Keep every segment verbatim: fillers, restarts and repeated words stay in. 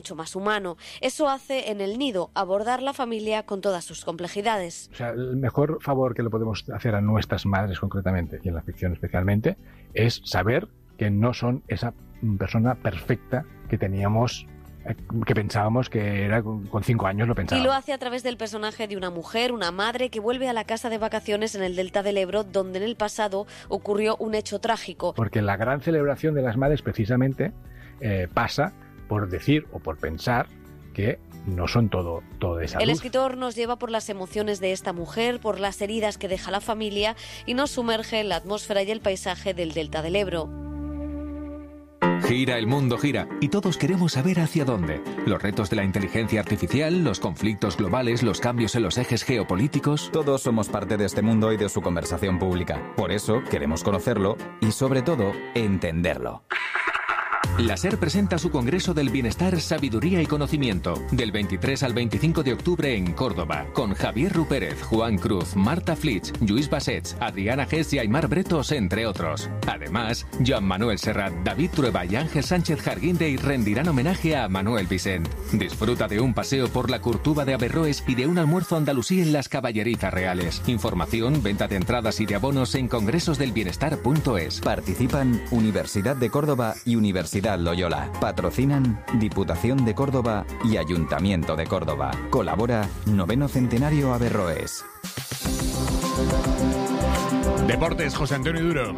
mucho más humano. Eso hace en El Nido, abordar la familia con todas sus complejidades. O sea, el mejor favor que le podemos hacer a nuestras madres concretamente, y en la ficción especialmente, es saber que no son esa persona perfecta que teníamos, que pensábamos que era con cinco años lo pensábamos. Y lo hace a través del personaje de una mujer, una madre, que vuelve a la casa de vacaciones en el delta del Ebro, donde en el pasado ocurrió un hecho trágico. Porque la gran celebración de las madres precisamente eh, pasa por decir o por pensar que no son todo, todo esa luz. El escritor nos lleva por las emociones de esta mujer, por las heridas que deja la familia y nos sumerge en la atmósfera y el paisaje del delta del Ebro. Gira, el mundo gira, y todos queremos saber hacia dónde. Los retos de la inteligencia artificial, los conflictos globales, los cambios en los ejes geopolíticos... Todos somos parte de este mundo y de su conversación pública. Por eso queremos conocerlo y, sobre todo, entenderlo. La SER presenta su Congreso del Bienestar, Sabiduría y Conocimiento, del veintitrés al veinticinco de octubre en Córdoba, con Javier Rupérez, Juan Cruz, Marta Flitsch, Lluís Bassets, Adriana Gess y Aymar Bretos, entre otros. Además, Joan Manuel Serrat, David Trueba y Ángel Sánchez Jarguindey rendirán homenaje a Manuel Vicent. Disfruta de un paseo por la Curtuba de Averroes y de un almuerzo andalusí en las Caballerizas Reales. Información, venta de entradas y de abonos en congresos del bienestar punto es. Participan Universidad de Córdoba y Universidad Loyola. Patrocinan Diputación de Córdoba y Ayuntamiento de Córdoba. Colabora Noveno Centenario Averroes. Deportes, José Antonio Duro.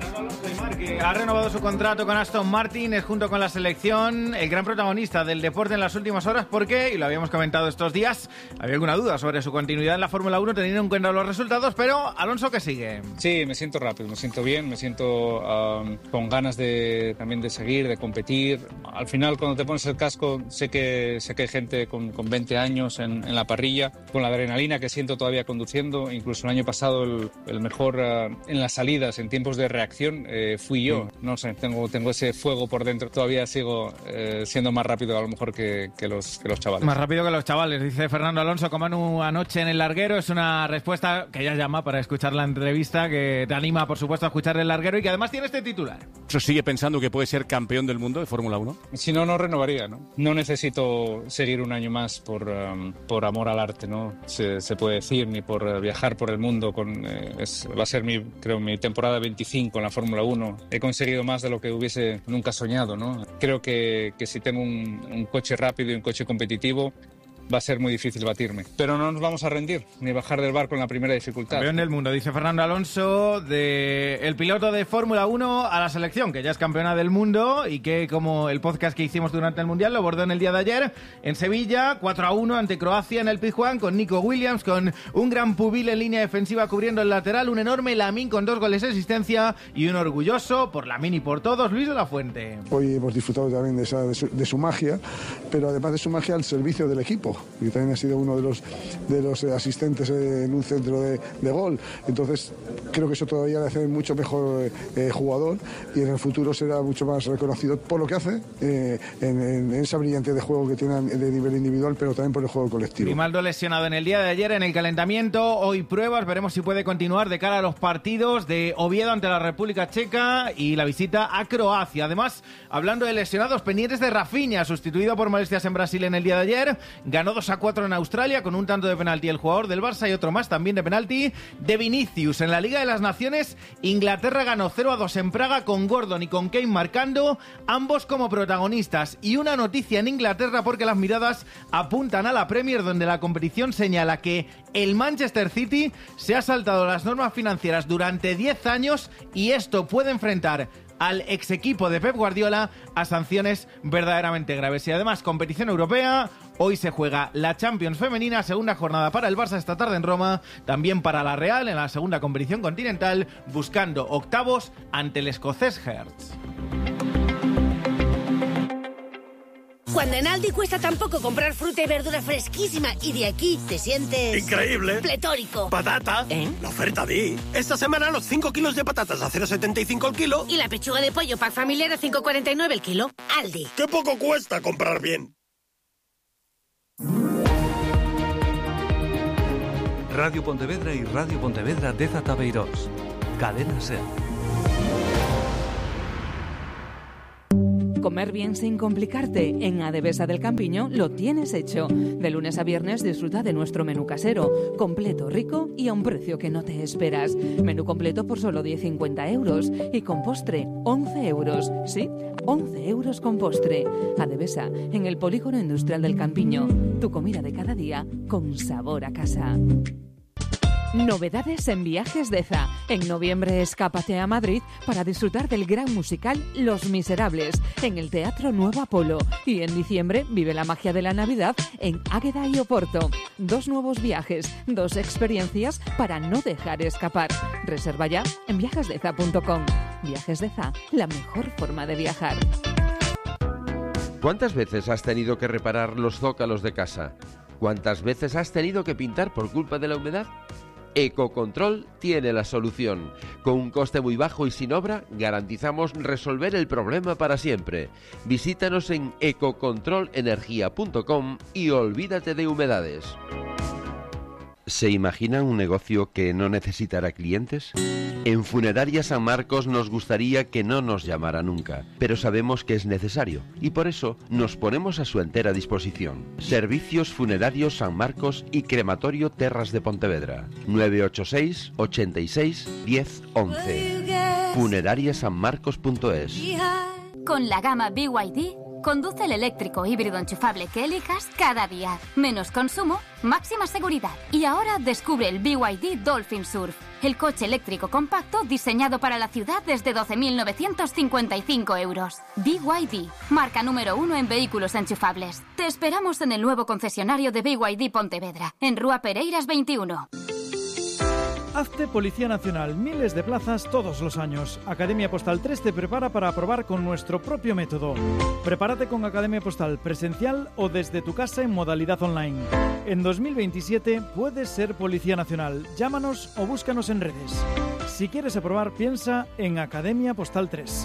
Que ha renovado su contrato con Aston Martin, es junto con la selección el gran protagonista del deporte en las últimas horas, porque, y lo habíamos comentado estos días, había alguna duda sobre su continuidad en la Fórmula uno teniendo en cuenta los resultados, pero Alonso, que sigue. Sí, me siento rápido, me siento bien, me siento um, con ganas de también de seguir, de competir. Al final, cuando te pones el casco, sé que sé que hay gente con, con veinte años en, en la parrilla, con la adrenalina que siento todavía conduciendo. Incluso el año pasado el, el mejor uh, en las salidas, en tiempos de reacción, eh, fui yo. No sé, tengo, tengo ese fuego por dentro. Todavía sigo eh, siendo más rápido a lo mejor que, que, los, que los chavales. Más rápido que los chavales, dice Fernando Alonso. Como Manu anoche en el larguero, es una respuesta que ya llama para escuchar la entrevista, que te anima, por supuesto, a escuchar el larguero y que además tiene este titular. ¿Eso sigue pensando que puede ser campeón del mundo de Fórmula uno? Si no, no renovaría, ¿no? No necesito seguir un año más por, um, por amor al arte, ¿no? Se, se puede decir, ni por uh, viajar por el mundo. Con, eh, es, va a ser, mi, creo, mi temporada veinticinco en la Fórmula uno. He conseguido más de lo que hubiese nunca soñado, ¿no? Creo que, que si tengo un, un coche rápido y un coche competitivo, va a ser muy difícil batirme. Pero no nos vamos a rendir, ni bajar del barco en la primera dificultad. Campeón del mundo, dice Fernando Alonso, de el piloto de Fórmula uno a la selección, que ya es campeona del mundo y que, como el podcast que hicimos durante el Mundial, lo abordó en el día de ayer en Sevilla, cuatro a uno ante Croacia en el Pizjuán, con Nico Williams, con un gran Pubil en línea defensiva cubriendo el lateral, un enorme Lamine con dos goles de asistencia y un orgulloso, por Lamine y por todos, Luis de la Fuente. Hoy hemos disfrutado también de, esa, de, su, de su magia, pero además de su magia al servicio del equipo, y también ha sido uno de los, de los asistentes en un centro de, de gol. Entonces creo que eso todavía le hace mucho mejor eh, jugador, y en el futuro será mucho más reconocido por lo que hace eh, en, en esa brillante de juego que tiene de nivel individual, pero también por el juego colectivo. Grimaldo lesionado en el día de ayer en el calentamiento, hoy pruebas, veremos si puede continuar de cara a los partidos de Oviedo ante la República Checa y la visita a Croacia. Además, hablando de lesionados, pendientes de Rafinha, sustituido por molestias en Brasil en el día de ayer, ganó dos a cuatro en Australia con un tanto de penalti el jugador del Barça y otro más también de penalti de Vinicius. En la Liga de las Naciones, Inglaterra ganó cero a dos en Praga con Gordon y con Kane marcando, ambos como protagonistas. Y una noticia en Inglaterra, porque las miradas apuntan a la Premier, donde la competición señala que el Manchester City se ha saltado las normas financieras durante diez años y esto puede enfrentar al ex equipo de Pep Guardiola a sanciones verdaderamente graves. Y además, competición europea, hoy se juega la Champions femenina, segunda jornada para el Barça esta tarde en Roma, también para la Real en la segunda competición continental, buscando octavos ante el escocés Hearts. Cuando en Aldi cuesta tan poco comprar fruta y verdura fresquísima y de aquí te sientes... ¡increíble! ¡Pletórico! ¡Patata! ¿Eh? La oferta di. Esta semana los cinco kilos de patatas a cero coma setenta y cinco el kilo. Y la pechuga de pollo pack familiar a cinco coma cuarenta y nueve el kilo. Aldi. ¡Qué poco cuesta comprar bien! Radio Pontevedra y Radio Pontevedra de Zatabeirós. Cadena SER. Comer bien sin complicarte. En Adevesa del Campiño lo tienes hecho. De lunes a viernes disfruta de nuestro menú casero, completo, rico y a un precio que no te esperas. Menú completo por solo diez cincuenta euros y con postre once euros. Sí, once euros con postre. Adevesa, en el Polígono Industrial del Campiño. Tu comida de cada día con sabor a casa. Novedades en Viajes Deza. En noviembre escápate a Madrid para disfrutar del gran musical Los Miserables en el Teatro Nuevo Apolo. Y en diciembre vive la magia de la Navidad en Águeda y Oporto. Dos nuevos viajes, dos experiencias para no dejar escapar. Reserva ya en viajes deza punto com. Viajes Deza, la mejor forma de viajar. ¿Cuántas veces has tenido que reparar los zócalos de casa? ¿Cuántas veces has tenido que pintar por culpa de la humedad? Ecocontrol tiene la solución. Con un coste muy bajo y sin obra, garantizamos resolver el problema para siempre. Visítanos en ecocontrol energía punto com y olvídate de humedades. ¿Se imaginan un negocio que no necesitará clientes? En Funeraria San Marcos nos gustaría que no nos llamara nunca, pero sabemos que es necesario y por eso nos ponemos a su entera disposición. Servicios Funerarios San Marcos y Crematorio Terras de Pontevedra. nueve ocho seis, ochenta y seis, diez, once. funeraria san marcos punto es. Con la gama B Y D, conduce el eléctrico híbrido enchufable que elijas cada día. Menos consumo, máxima seguridad. Y ahora descubre el B Y D Dolphin Surf, el coche eléctrico compacto diseñado para la ciudad desde doce mil novecientos cincuenta y cinco euros. B Y D, marca número uno en vehículos enchufables. Te esperamos en el nuevo concesionario de B Y D Pontevedra, en Rúa Pereiras veintiuno. Hazte Policía Nacional, miles de plazas todos los años. Academia Postal tres te prepara para aprobar con nuestro propio método. Prepárate con Academia Postal presencial o desde tu casa en modalidad online. En dos mil veintisiete puedes ser Policía Nacional. Llámanos o búscanos en redes. Si quieres aprobar, piensa en Academia Postal tres.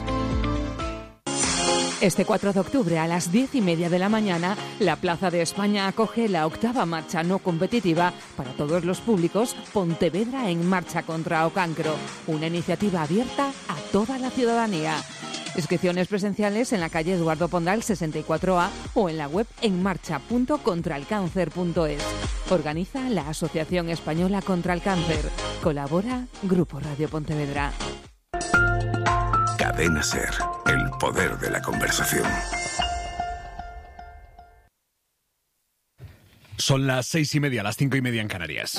Este cuatro de octubre a las diez y media de la mañana, la Plaza de España acoge la octava marcha no competitiva para todos los públicos Pontevedra en marcha contra o cancro, una iniciativa abierta a toda la ciudadanía. Inscripciones presenciales en la calle Eduardo Pondal sesenta y cuatro A o en la web enmarcha punto contralcáncer punto es. Organiza la Asociación Española contra el Cáncer. Colabora Grupo Radio Pontevedra. Cadena Ser, el poder de la conversación. Son las seis y media, las cinco y media en Canarias.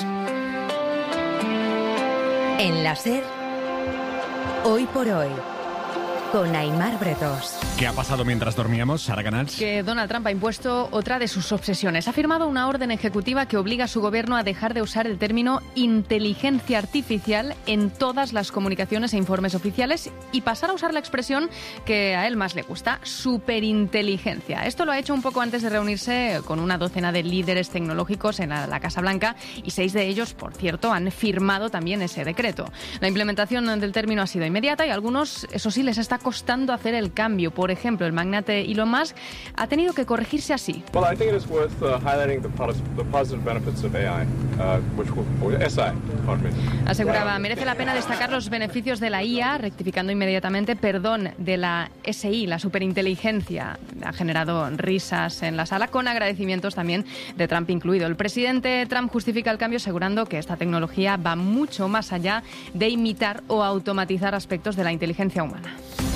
En la Ser, hoy por hoy, con Aimar Bretos. ¿Qué ha pasado mientras dormíamos, Sara Canals? Que Donald Trump ha impuesto otra de sus obsesiones. Ha firmado una orden ejecutiva que obliga a su gobierno a dejar de usar el término inteligencia artificial en todas las comunicaciones e informes oficiales y pasar a usar la expresión que a él más le gusta, superinteligencia. Esto lo ha hecho un poco antes de reunirse con una docena de líderes tecnológicos en la, la Casa Blanca y seis de ellos, por cierto, han firmado también ese decreto. La implementación del término ha sido inmediata y a algunos, eso sí, les está costando hacer el cambio. Por ejemplo, el magnate Elon Musk ha tenido que corregirse así. Well, I think it is worth uh, highlighting the, the positive benefits of A I, uh, which will, S I, pardon me. Aseguraba, merece la pena destacar los beneficios de la I A, rectificando inmediatamente, perdón, de la S I, la superinteligencia. Ha generado risas en la sala, con agradecimientos también de Trump incluido. El presidente Trump justifica el cambio asegurando que esta tecnología va mucho más allá de imitar o automatizar aspectos de la inteligencia humana.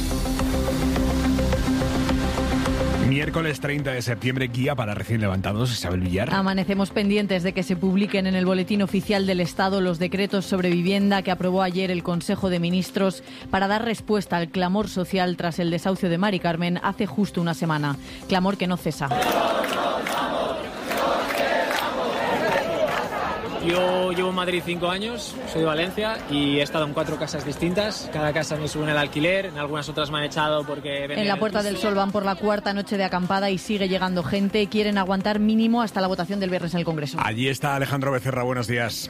Miércoles treinta de septiembre, guía para recién levantados. Isabel Villar. Amanecemos pendientes de que se publiquen en el Boletín Oficial del Estado los decretos sobre vivienda que aprobó ayer el Consejo de Ministros para dar respuesta al clamor social tras el desahucio de Mari Carmen hace justo una semana. Clamor que no cesa. Yo llevo en Madrid cinco años, soy de Valencia y he estado en cuatro casas distintas. Cada casa me suben el alquiler, en algunas otras me han echado porque... En la Puerta del Sol van por la cuarta noche de acampada y sigue llegando gente. Quieren aguantar mínimo hasta la votación del viernes en el Congreso. Allí está Alejandro Becerra, buenos días.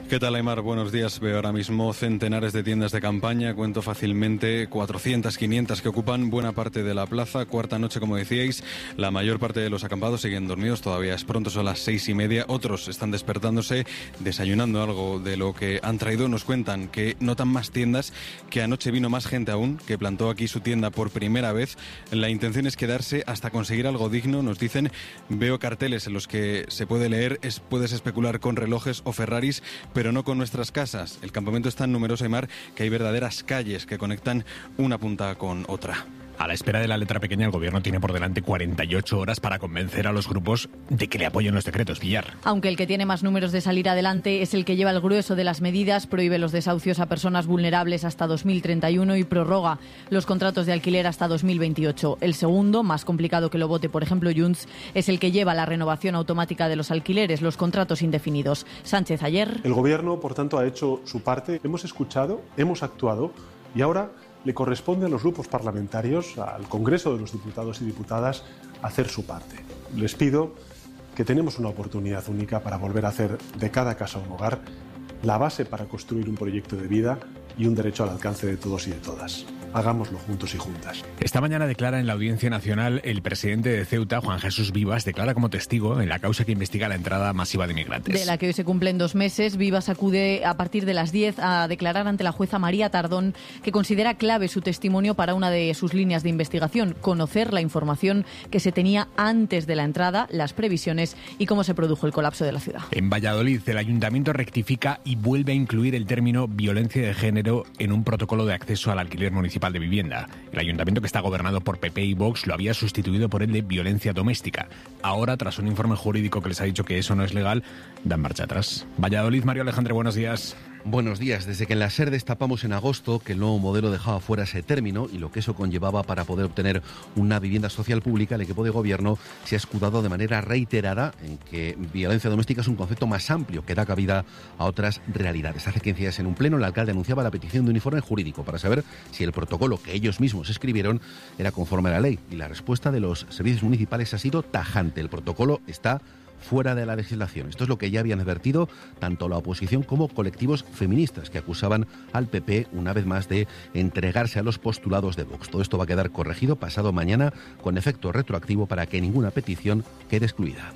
¿Qué tal, Aymar? Buenos días. Veo ahora mismo centenares de tiendas de campaña, cuento fácilmente cuatrocientas, quinientas que ocupan buena parte de la plaza. Cuarta noche, como decíais, la mayor parte de los acampados siguen dormidos, todavía es pronto, son las seis y media. Otros están despertándose, desayunando algo de lo que han traído. Nos cuentan que notan más tiendas, que anoche vino más gente aún, que plantó aquí su tienda por primera vez. La intención es quedarse hasta conseguir algo digno. Nos dicen, veo carteles en los que se puede leer, es, puedes especular con relojes o Ferraris, pero no con nuestras casas. El campamento es tan numeroso, Aymar, que hay verdaderas calles que conectan una punta con otra. A la espera de la letra pequeña, el Gobierno tiene por delante cuarenta y ocho horas para convencer a los grupos de que le apoyen los decretos, Villar. Aunque el que tiene más números de salir adelante es el que lleva el grueso de las medidas, prohíbe los desahucios a personas vulnerables hasta dos mil treinta y uno y prorroga los contratos de alquiler hasta dos mil veintiocho. El segundo, más complicado que lo vote, por ejemplo, Junts, es el que lleva la renovación automática de los alquileres, los contratos indefinidos. Sánchez ayer. El Gobierno, por tanto, ha hecho su parte. Hemos escuchado, hemos actuado y ahora le corresponde a los grupos parlamentarios, al Congreso de los Diputados y Diputadas, hacer su parte. Les pido que tenemos una oportunidad única para volver a hacer de cada casa un hogar la base para construir un proyecto de vida y un derecho al alcance de todos y de todas. Hagámoslo juntos y juntas. Esta mañana declara en la Audiencia Nacional el presidente de Ceuta, Juan Jesús Vivas, declara como testigo en la causa que investiga la entrada masiva de migrantes. De la que hoy se cumplen dos meses, Vivas acude a partir de las diez a declarar ante la jueza María Tardón, que considera clave su testimonio para una de sus líneas de investigación, conocer la información que se tenía antes de la entrada, las previsiones y cómo se produjo el colapso de la ciudad. En Valladolid, el Ayuntamiento rectifica y vuelve a incluir el término violencia de género en un protocolo de acceso al alquiler municipal de vivienda. El ayuntamiento, que está gobernado por P P y Vox, lo había sustituido por el de violencia doméstica. Ahora, tras un informe jurídico que les ha dicho que eso no es legal, dan marcha atrás. Valladolid, Mario Alejandre, buenos días. Buenos días. Desde que en la SER destapamos en agosto que el nuevo modelo dejaba fuera ese término y lo que eso conllevaba para poder obtener una vivienda social pública, el equipo de gobierno se ha escudado de manera reiterada en que violencia doméstica es un concepto más amplio que da cabida a otras realidades. Hace quince días en un pleno el alcalde anunciaba la petición de un informe jurídico para saber si el protocolo que ellos mismos escribieron era conforme a la ley, y la respuesta de los servicios municipales ha sido tajante. El protocolo está fuera de la legislación. Esto es lo que ya habían advertido tanto la oposición como colectivos feministas que acusaban al P P una vez más de entregarse a los postulados de Vox. Todo esto va a quedar corregido pasado mañana con efecto retroactivo para que ninguna petición quede excluida.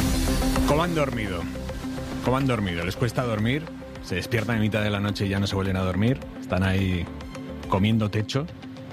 ¿Cómo han dormido? ¿Cómo han dormido? ¿Les cuesta dormir? ¿Se despiertan en mitad de la noche y ya no se vuelven a dormir? ¿Están ahí comiendo techo?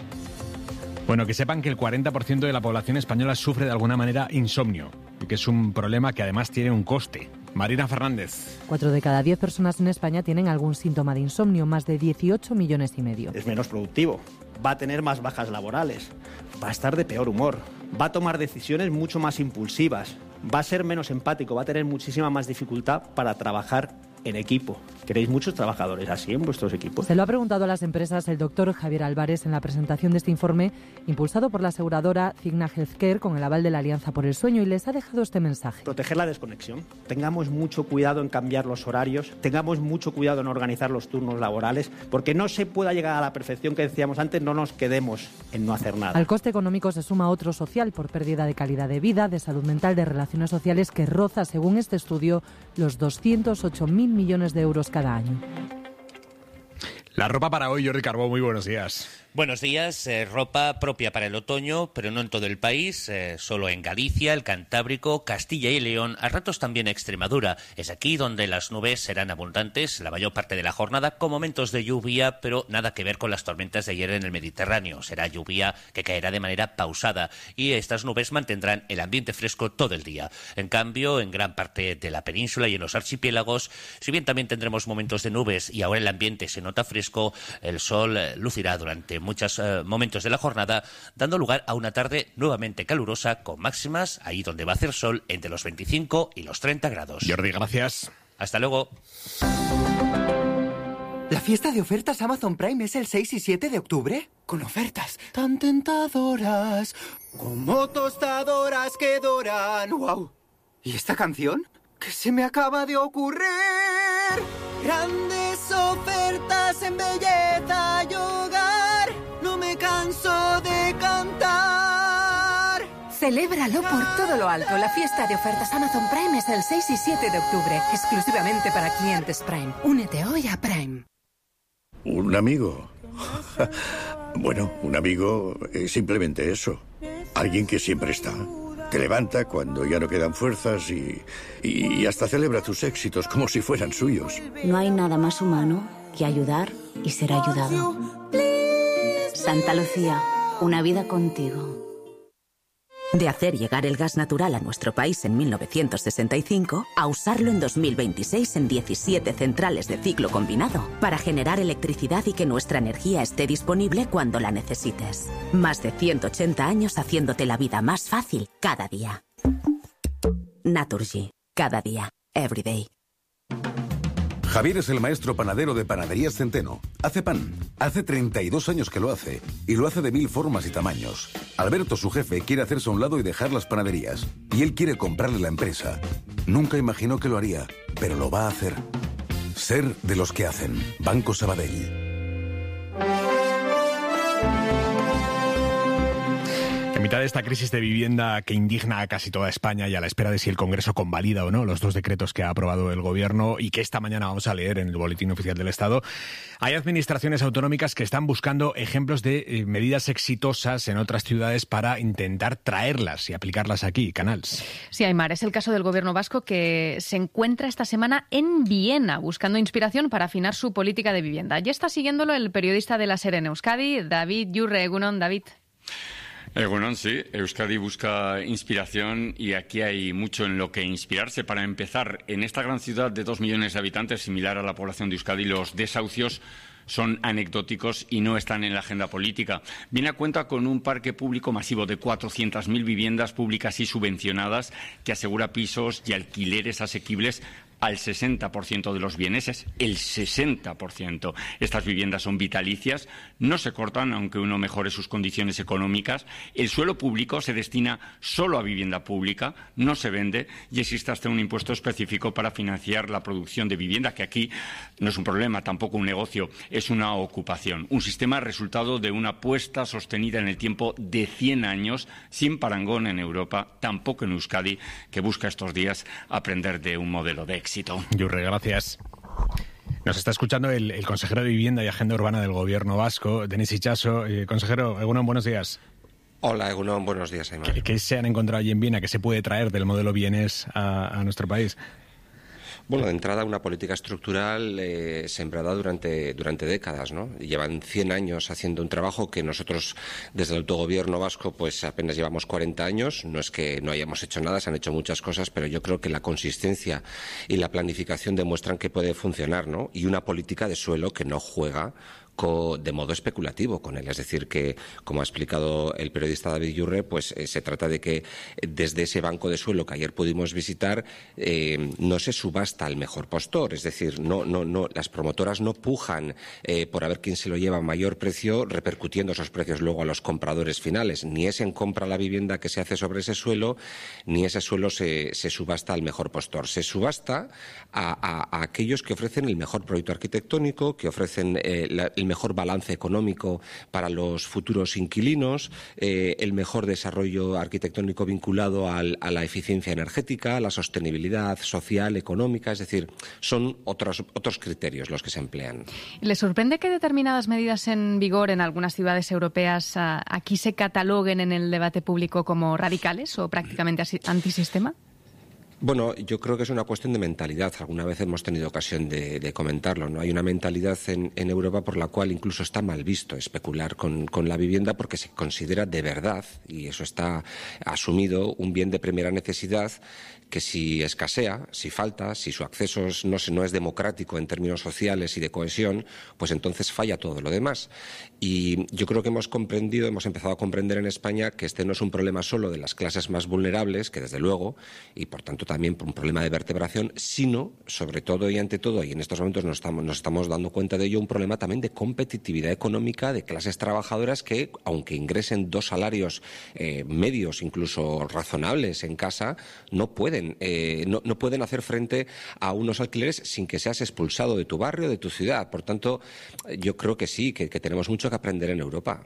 Bueno, que sepan que el cuarenta por ciento de la población española sufre de alguna manera insomnio y que es un problema que además tiene un coste. Marina Fernández. Cuatro de cada diez personas en España tienen algún síntoma de insomnio, más de dieciocho millones y medio. Es menos productivo, va a tener más bajas laborales, va a estar de peor humor, va a tomar decisiones mucho más impulsivas, va a ser menos empático, va a tener muchísima más dificultad para trabajar en equipo. ¿Queréis muchos trabajadores así en vuestros equipos? Se lo ha preguntado a las empresas el doctor Javier Álvarez en la presentación de este informe impulsado por la aseguradora Cigna Healthcare con el aval de la Alianza por el Sueño, y les ha dejado este mensaje. Proteger la desconexión. Tengamos mucho cuidado en cambiar los horarios, tengamos mucho cuidado en organizar los turnos laborales, porque no se pueda llegar a la perfección que decíamos antes, no nos quedemos en no hacer nada. Al coste económico se suma otro social por pérdida de calidad de vida, de salud mental, de relaciones sociales, que roza, según este estudio, los doscientos ocho mil millones de euros cada año. La ropa para hoy, Jordi Carbó, muy buenos días. Buenos días. Eh, ropa propia para el otoño, pero no en todo el país, eh, solo en Galicia, el Cantábrico, Castilla y León, a ratos también Extremadura. Es aquí donde las nubes serán abundantes la mayor parte de la jornada, con momentos de lluvia, pero nada que ver con las tormentas de ayer en el Mediterráneo. Será lluvia que caerá de manera pausada y estas nubes mantendrán el ambiente fresco todo el día. En cambio, en gran parte de la península y en los archipiélagos, si bien también tendremos momentos de nubes y ahora el ambiente se nota fresco, el sol eh, lucirá durante muchos eh, momentos de la jornada, dando lugar a una tarde nuevamente calurosa con máximas ahí donde va a hacer sol entre los veinticinco y los treinta grados. Jordi, gracias. Hasta luego. ¿La fiesta de ofertas Amazon Prime es el seis y siete de octubre? Con ofertas tan tentadoras, como tostadoras que doran. ¡Wow! ¿Y esta canción? ¿Qué se me acaba de ocurrir? Grandes ofertas en belleza y hogar, no me canso de cantar. Celébralo por todo lo alto. La fiesta de ofertas Amazon Prime es el seis y siete de octubre, exclusivamente para clientes Prime. Únete hoy a Prime. ¿Un amigo? Bueno, un amigo es simplemente eso. Alguien que siempre está. Te levanta cuando ya no quedan fuerzas y, y hasta celebra tus éxitos como si fueran suyos. No hay nada más humano que ayudar y ser ayudado. Santa Lucía, una vida contigo. De hacer llegar el gas natural a nuestro país en mil novecientos sesenta y cinco a usarlo en dos mil veintiséis en diecisiete centrales de ciclo combinado para generar electricidad y que nuestra energía esté disponible cuando la necesites. Más de ciento ochenta años haciéndote la vida más fácil cada día. Naturgy. Cada día. Every day. Javier es el maestro panadero de Panaderías Centeno. Hace pan. Hace treinta y dos años que lo hace. Y lo hace de mil formas y tamaños. Alberto, su jefe, quiere hacerse a un lado y dejar las panaderías. Y él quiere comprarle la empresa. Nunca imaginó que lo haría, pero lo va a hacer. Ser de los que hacen. Banco Sabadell. En mitad de esta crisis de vivienda que indigna a casi toda España y a la espera de si el Congreso convalida o no los dos decretos que ha aprobado el Gobierno y que esta mañana vamos a leer en el Boletín Oficial del Estado, hay administraciones autonómicas que están buscando ejemplos de eh, medidas exitosas en otras ciudades para intentar traerlas y aplicarlas aquí. Canals. Sí, Aymar, es el caso del Gobierno vasco que se encuentra esta semana en Viena buscando inspiración para afinar su política de vivienda. Ya está siguiéndolo el periodista de la SER en Euskadi, David Yurre. Egunon, David. Egunon, sí. Euskadi busca inspiración y aquí hay mucho en lo que inspirarse. Para empezar, en esta gran ciudad de dos millones de habitantes, similar a la población de Euskadi, los desahucios son anecdóticos y no están en la agenda política. Viena cuenta con un parque público masivo de cuatrocientas mil viviendas públicas y subvencionadas que asegura pisos y alquileres asequibles al sesenta por ciento de los vieneses, el sesenta por ciento. Estas viviendas son vitalicias, no se cortan aunque uno mejore sus condiciones económicas. El suelo público se destina solo a vivienda pública, no se vende y existe hasta un impuesto específico para financiar la producción de vivienda, que aquí no es un problema, tampoco un negocio, es una ocupación. Un sistema resultado de una apuesta sostenida en el tiempo de cien años, sin parangón en Europa, tampoco en Euskadi, que busca estos días aprender de un modelo de éxito. Yurre, gracias. Nos está escuchando el, el consejero de Vivienda y Agenda Urbana del Gobierno vasco, Denis Itxaso. Eh, consejero, Egunon, buenos días. Hola, Egunon, buenos días, Aymar. ¿Qué, ¿Qué se han encontrado allí en Viena? ¿Qué se puede traer del modelo vienés a, a nuestro país? Bueno, de entrada una política estructural eh, sembrada durante, durante décadas, ¿no? Llevan cien años haciendo un trabajo que nosotros desde el autogobierno vasco pues apenas llevamos cuarenta años. No es que no hayamos hecho nada, se han hecho muchas cosas, pero yo creo que la consistencia y la planificación demuestran que puede funcionar, ¿no? Y una política de suelo que no juega de modo especulativo con él. Es decir, que, como ha explicado el periodista David Yurre, pues eh, se trata de que desde ese banco de suelo que ayer pudimos visitar eh, no se subasta al mejor postor. Es decir, no, no, no, las promotoras no pujan eh, por a ver quién se lo lleva a mayor precio, repercutiendo esos precios luego a los compradores finales. Ni es en compra la vivienda que se hace sobre ese suelo, ni ese suelo se, se subasta al mejor postor. Se subasta a, a, a aquellos que ofrecen el mejor proyecto arquitectónico, que ofrecen eh, la, el mejor balance económico para los futuros inquilinos, eh, el mejor desarrollo arquitectónico vinculado al, a la eficiencia energética, a la sostenibilidad social, económica, es decir, son otros, otros criterios los que se emplean. ¿Le sorprende que determinadas medidas en vigor en algunas ciudades europeas a, aquí se cataloguen en el debate público como radicales o prácticamente antisistema? Bueno, yo creo que es una cuestión de mentalidad. Alguna vez hemos tenido ocasión de, de comentarlo, ¿no? Hay una mentalidad en, en Europa por la cual incluso está mal visto especular con, con la vivienda porque se considera de verdad, y eso está asumido, un bien de primera necesidad que si escasea, si falta, si su acceso no, no es democrático en términos sociales y de cohesión, pues entonces falla todo lo demás. Y yo creo que hemos comprendido, hemos empezado a comprender en España que este no es un problema solo de las clases más vulnerables, que desde luego, y por tanto también por un problema de vertebración, sino, sobre todo y ante todo, y en estos momentos nos estamos, nos estamos dando cuenta de ello, un problema también de competitividad económica de clases trabajadoras que, aunque ingresen dos salarios eh, medios, incluso razonables en casa, no pueden Eh, no, no pueden hacer frente a unos alquileres sin que seas expulsado de tu barrio, de tu ciudad. Por tanto, yo creo que sí, que, que tenemos mucho que aprender en Europa.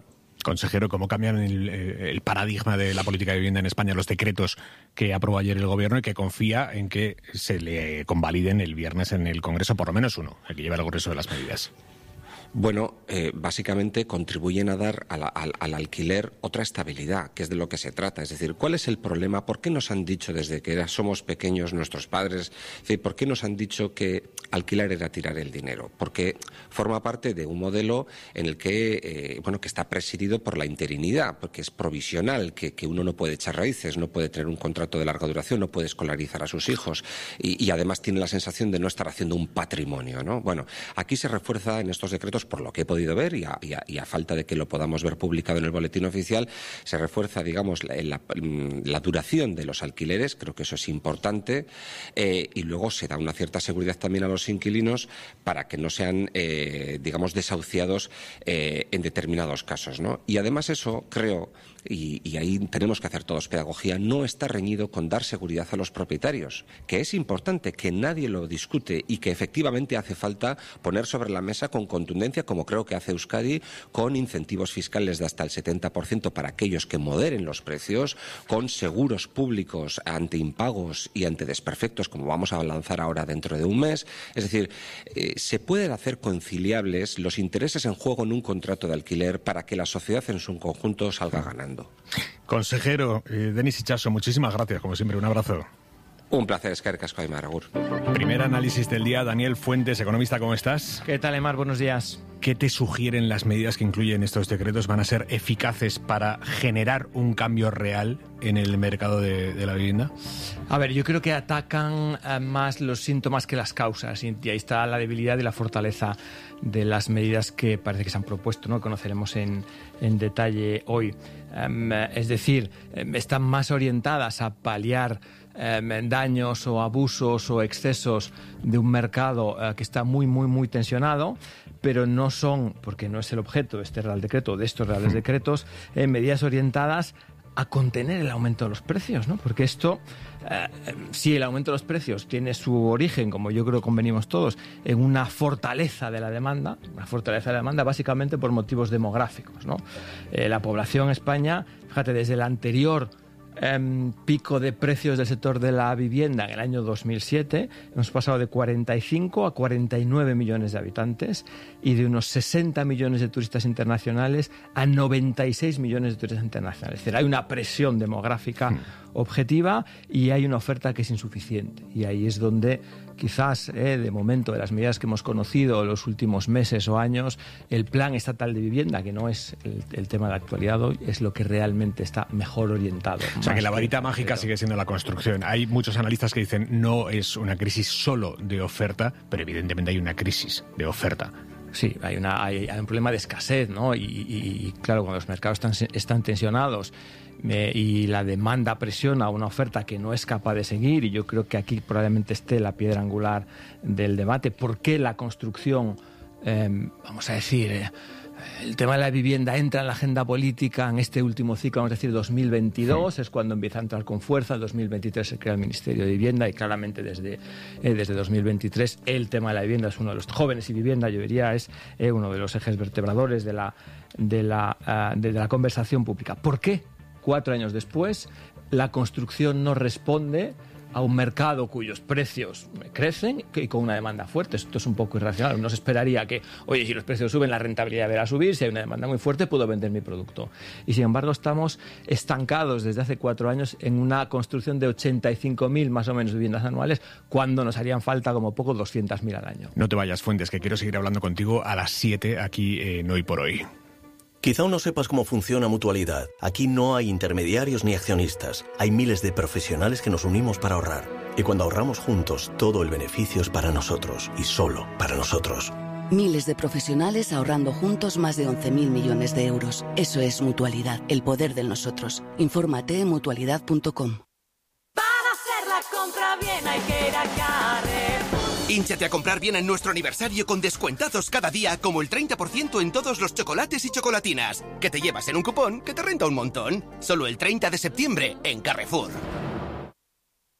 Consejero, ¿cómo cambian el, el paradigma de la política de vivienda en España los decretos que aprobó ayer el Gobierno y que confía en que se le convaliden el viernes en el Congreso, por lo menos uno, el que lleva el grueso de las medidas? Bueno, eh, básicamente contribuyen a dar al, al, al alquiler otra estabilidad, que es de lo que se trata. Es decir, ¿cuál es el problema? ¿Por qué nos han dicho desde que era, somos pequeños nuestros padres? Es decir, ¿por qué nos han dicho que alquilar era tirar el dinero? Porque forma parte de un modelo en el que, eh, bueno, que está presidido por la interinidad, porque es provisional, que, que uno no puede echar raíces, no puede tener un contrato de larga duración, no puede escolarizar a sus hijos y, y además tiene la sensación de no estar haciendo un patrimonio, ¿no? Bueno, aquí se refuerza en estos decretos, por lo que he podido ver y a, y, a, y a falta de que lo podamos ver publicado en el boletín oficial, se refuerza, digamos, la, la, la duración de los alquileres, creo que eso es importante, eh, y luego se da una cierta seguridad también a los inquilinos para que no sean, eh, digamos, desahuciados eh, en determinados casos, ¿no? Y además eso, creo, y, y ahí tenemos que hacer todos pedagogía, no está reñido con dar seguridad a los propietarios, que es importante, que nadie lo discute y que efectivamente hace falta poner sobre la mesa con contundencia, como creo que hace Euskadi, con incentivos fiscales de hasta el setenta por ciento para aquellos que moderen los precios, con seguros públicos ante impagos y ante desperfectos, como vamos a lanzar ahora dentro de un mes. Es decir, eh, se pueden hacer conciliables los intereses en juego en un contrato de alquiler para que la sociedad en su conjunto salga ganando. Consejero, eh, Denis Itxaso, muchísimas gracias, como siempre, un abrazo. Un placer, eskerrik asko, Aimar, agur. Primer análisis del día, Daniel Fuentes, economista, ¿cómo estás? ¿Qué tal, Aimar? Buenos días. ¿Qué te sugieren las medidas que incluyen estos decretos? ¿Van a ser eficaces para generar un cambio real en el mercado de, de la vivienda? A ver, yo creo que atacan eh, más los síntomas que las causas, y ahí está la debilidad y la fortaleza de las medidas que parece que se han propuesto, ¿no? Conoceremos en, en detalle hoy. Um, es decir, están más orientadas a paliar um, daños o abusos o excesos de un mercado uh, que está muy, muy, muy tensionado, pero no son, porque no es el objeto de este Real Decreto, de estos Reales Decretos, eh, medidas orientadas a contener el aumento de los precios, ¿no? Porque esto, eh, si el aumento de los precios tiene su origen, como yo creo que convenimos todos, en una fortaleza de la demanda, una fortaleza de la demanda básicamente por motivos demográficos, ¿no? Eh, la población en España, fíjate, desde el anterior eh, pico de precios del sector de la vivienda en el año dos mil siete, hemos pasado de cuarenta y cinco a cuarenta y nueve millones de habitantes y de unos sesenta millones de turistas internacionales a noventa y seis millones de turistas internacionales. Es decir, hay una presión demográfica mm. objetiva y hay una oferta que es insuficiente. Y ahí es donde quizás, eh, de momento, de las medidas que hemos conocido en los últimos meses o años, el Plan Estatal de Vivienda, que no es el, el tema de la actualidad hoy, es lo que realmente está mejor orientado. O sea, que la varita mágica sigue siendo la construcción. Hay muchos analistas que dicen no es una crisis solo de oferta, pero evidentemente hay una crisis de oferta. Sí, hay, una, hay, hay un problema de escasez, ¿no? Y, y, y claro, cuando los mercados están, están tensionados eh, y la demanda presiona una oferta que no es capaz de seguir, y yo creo que aquí probablemente esté la piedra angular del debate. ¿Por qué la construcción, eh, vamos a decir, eh, el tema de la vivienda entra en la agenda política en este último ciclo, vamos a decir dos mil veintidós, sí. Es cuando empieza a entrar con fuerza, en dos mil veintitrés se crea el Ministerio de Vivienda y claramente desde, eh, desde dos mil veintitrés el tema de la vivienda es uno de los jóvenes y vivienda, yo diría, es eh, uno de los ejes vertebradores de la, de, la, uh, de, de la conversación pública. ¿Por qué? Cuatro años después, la construcción no responde a un mercado cuyos precios crecen y con una demanda fuerte. Esto es un poco irracional. Uno se esperaría que, oye, si los precios suben, la rentabilidad deberá subir, si hay una demanda muy fuerte, puedo vender mi producto. Y sin embargo, estamos estancados desde hace cuatro años en una construcción de ochenta y cinco mil más o menos viviendas anuales, cuando nos harían falta como poco doscientas mil al año. No te vayas, Fuentes, que quiero seguir hablando contigo a las siete aquí en Hoy por Hoy. Quizá aún no sepas cómo funciona Mutualidad. Aquí no hay intermediarios ni accionistas. Hay miles de profesionales que nos unimos para ahorrar. Y cuando ahorramos juntos, todo el beneficio es para nosotros y solo para nosotros. Miles de profesionales ahorrando juntos más de once mil millones de euros. Eso es Mutualidad, el poder del nosotros. Infórmate en mutualidad punto com. Para hacer la compra bien hay que ir a Carrefour. Hínchate a comprar bien en nuestro aniversario con descuentazos cada día, como el treinta por ciento en todos los chocolates y chocolatinas, que te llevas en un cupón que te renta un montón. Solo el treinta de septiembre en Carrefour.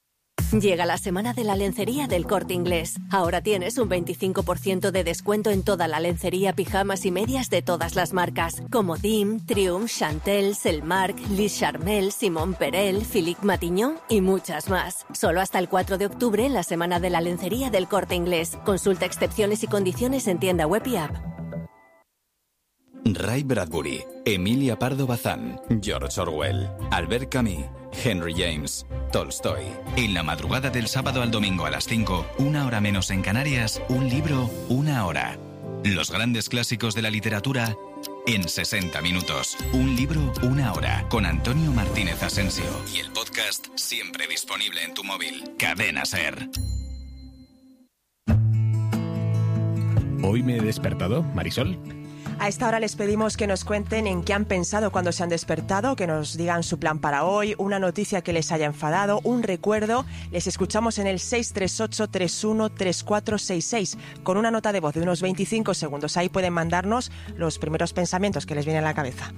Llega la semana de la lencería del Corte Inglés. Ahora tienes un veinticinco por ciento de descuento en toda la lencería, pijamas y medias de todas las marcas, como D I M, Triumph, Chantel, Selmark, Liz Charmel, Simon Perel, Philippe Matignon y muchas más. Solo hasta el cuatro de octubre en la semana de la lencería del Corte Inglés. Consulta excepciones y condiciones en tienda web y app. Ray Bradbury, Emilia Pardo Bazán, George Orwell, Albert Camus, Henry James, Tolstoy. En la madrugada del sábado al domingo a las cinco, una hora menos en Canarias, un libro, una hora. Los grandes clásicos de la literatura en sesenta minutos. Un libro, una hora. Con Antonio Martínez Asensio. Y el podcast siempre disponible en tu móvil. Cadena SER. Hoy me he despertado, Marisol. A esta hora les pedimos que nos cuenten en qué han pensado cuando se han despertado, que nos digan su plan para hoy, una noticia que les haya enfadado, un recuerdo. Les escuchamos en el seis tres ocho, tres uno, tres cuatro seis seis con una nota de voz de unos veinticinco segundos. Ahí pueden mandarnos los primeros pensamientos que les vienen a la cabeza.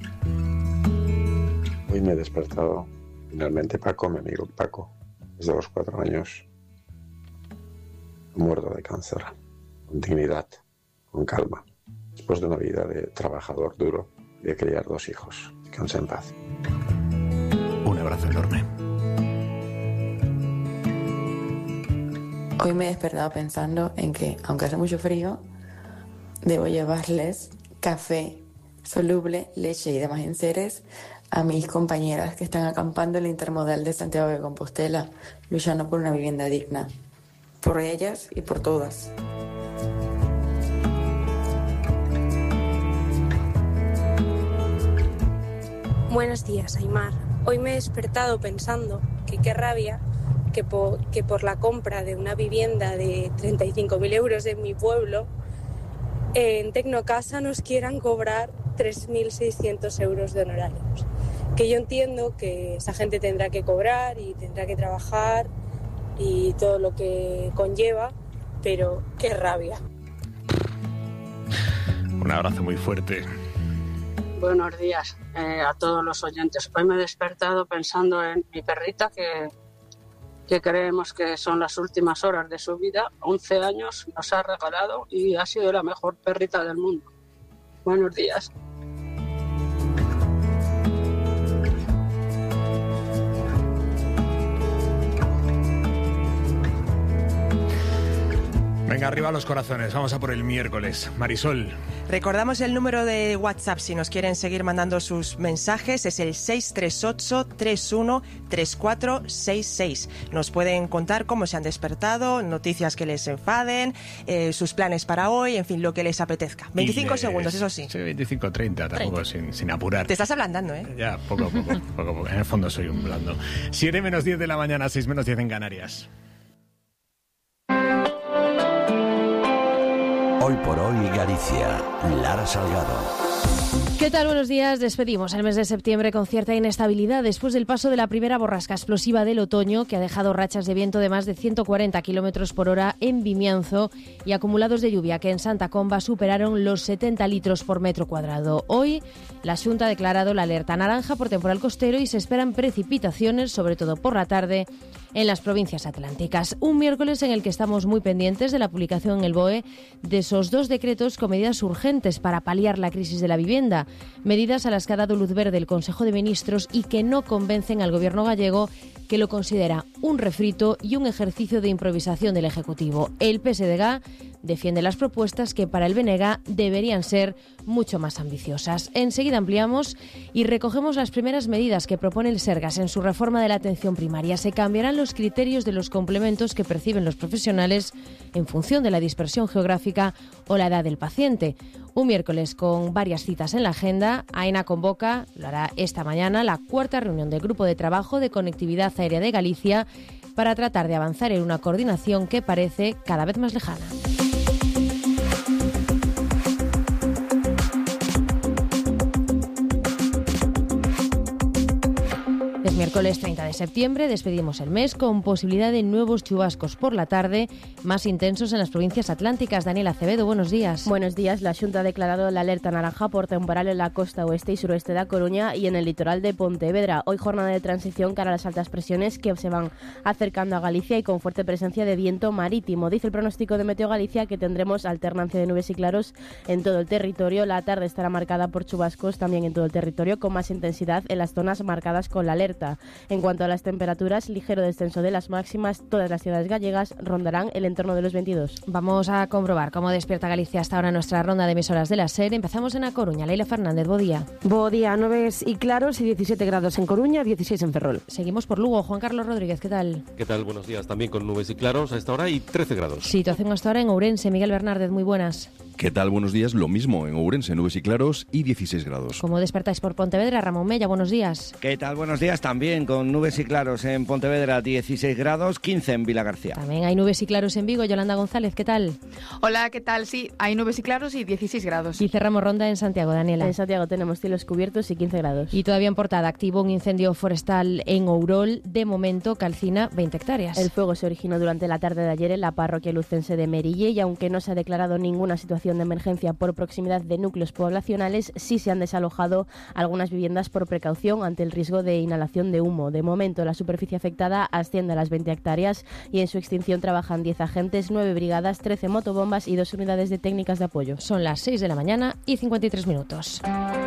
Hoy me he despertado. Finalmente Paco, mi amigo Paco, desde los cuatro años, muerto de cáncer, con dignidad, con calma. Después de una vida de trabajador duro y de criar dos hijos. Descansa en paz. Un abrazo enorme. Hoy me he despertado pensando en que, aunque hace mucho frío, debo llevarles café soluble, leche y demás enseres a mis compañeras que están acampando en la intermodal de Santiago de Compostela, luchando por una vivienda digna. Por ellas y por todas. Buenos días, Aymar. Hoy me he despertado pensando que qué rabia que por, que por la compra de una vivienda de treinta y cinco mil euros en mi pueblo, en Tecnocasa nos quieran cobrar tres mil seiscientos euros de honorarios. Que yo entiendo que esa gente tendrá que cobrar y tendrá que trabajar y todo lo que conlleva, pero qué rabia. Un abrazo muy fuerte. Buenos días eh, a todos los oyentes. Hoy me he despertado pensando en mi perrita que, que creemos que son las últimas horas de su vida. once años nos ha regalado y ha sido la mejor perrita del mundo. Buenos días. Venga, arriba los corazones, vamos a por el miércoles. Marisol. Recordamos el número de WhatsApp si nos quieren seguir mandando sus mensajes, es el seis tres ocho, tres uno, tres cuatro seis seis. Nos pueden contar cómo se han despertado, noticias que les enfaden, eh, sus planes para hoy, en fin, lo que les apetezca. veinticinco les... segundos, eso sí. Sí, veinticinco, treinta, tampoco sin, sin apurar. Te estás ablandando, ¿eh? Ya, poco a poco, poco a poco. En el fondo soy un blando. siete menos diez de la mañana, seis menos diez en Canarias. Hoy por hoy Galicia, Lara Salgado. ¿Qué tal? Buenos días. Despedimos el mes de septiembre con cierta inestabilidad después del paso de la primera borrasca explosiva del otoño que ha dejado rachas de viento de más de ciento cuarenta kilómetros por hora en Vimianzo y acumulados de lluvia que en Santa Comba superaron los setenta litros por metro cuadrado. Hoy la Xunta ha declarado la alerta naranja por temporal costero y se esperan precipitaciones, sobre todo por la tarde, en las provincias atlánticas. Un miércoles en el que estamos muy pendientes de la publicación en el B O E de esos dos decretos con medidas urgentes para paliar la crisis de la vivienda. Medidas a las que ha dado luz verde el Consejo de Ministros y que no convencen al Gobierno gallego, que lo considera un refrito y un ejercicio de improvisación del Ejecutivo. El P S D G defiende las propuestas que para el B N G deberían ser mucho más ambiciosas. Enseguida ampliamos y recogemos las primeras medidas que propone el Sergas en su reforma de la atención primaria. Se cambiarán los criterios de los complementos que perciben los profesionales en función de la dispersión geográfica o la edad del paciente. Un miércoles con varias citas en la agenda. AENA convoca, lo hará esta mañana, la cuarta reunión del Grupo de Trabajo de Conectividad Aérea de Galicia para tratar de avanzar en una coordinación que parece cada vez más lejana. Es Miércoles treinta de septiembre despedimos el mes con posibilidad de nuevos chubascos por la tarde, más intensos en las provincias atlánticas. Daniel Acevedo, buenos días. Buenos días. La Xunta ha declarado la alerta naranja por temporal en la costa oeste y suroeste de A Coruña y en el litoral de Pontevedra. Hoy jornada de transición cara a las altas presiones que se van acercando a Galicia y con fuerte presencia de viento marítimo. Dice el pronóstico de Meteo Galicia que tendremos alternancia de nubes y claros en todo el territorio. La tarde estará marcada por chubascos también en todo el territorio, con más intensidad en las zonas marcadas con la alerta. En cuanto a las temperaturas, ligero descenso de las máximas. Todas las ciudades gallegas rondarán el entorno de los veintidós. Vamos a comprobar cómo despierta Galicia hasta ahora nuestra ronda de emisoras de la SER. Empezamos en A Coruña. Leila Fernández, bo día. Bo día, nubes y claros y diecisiete grados en Coruña, dieciséis en Ferrol. Seguimos por Lugo. Juan Carlos Rodríguez, ¿qué tal? ¿Qué tal? Buenos días. También con nubes y claros a esta hora y trece grados. Situación hasta ahora en Ourense. Miguel Bernárdez, muy buenas. ¿Qué tal? Buenos días. Lo mismo en Ourense, nubes y claros y dieciséis grados. ¿Cómo despertáis por Pontevedra? Ramón Mella, buenos días. ¿Qué tal? Buenos días también, con nubes y claros en Pontevedra, dieciséis grados, quince en Vilagarcía. También hay nubes y claros en Vigo. Yolanda González, ¿qué tal? Hola, ¿qué tal? Sí, hay nubes y claros y dieciséis grados. Y cerramos ronda en Santiago, Daniela. En Santiago tenemos cielos cubiertos y quince grados. Y todavía en Portada, activo un incendio forestal en Ourol. De momento calcina veinte hectáreas. El fuego se originó durante la tarde de ayer en la parroquia lucense de Merille y aunque no se ha declarado ninguna situación de emergencia por proximidad de núcleos poblacionales, sí se han desalojado algunas viviendas por precaución ante el riesgo de inhalación de humo. De momento, la superficie afectada asciende a las veinte hectáreas y en su extinción trabajan diez agentes, nueve brigadas, trece motobombas y dos unidades de técnicas de apoyo. Son las seis de la mañana y cincuenta y tres minutos.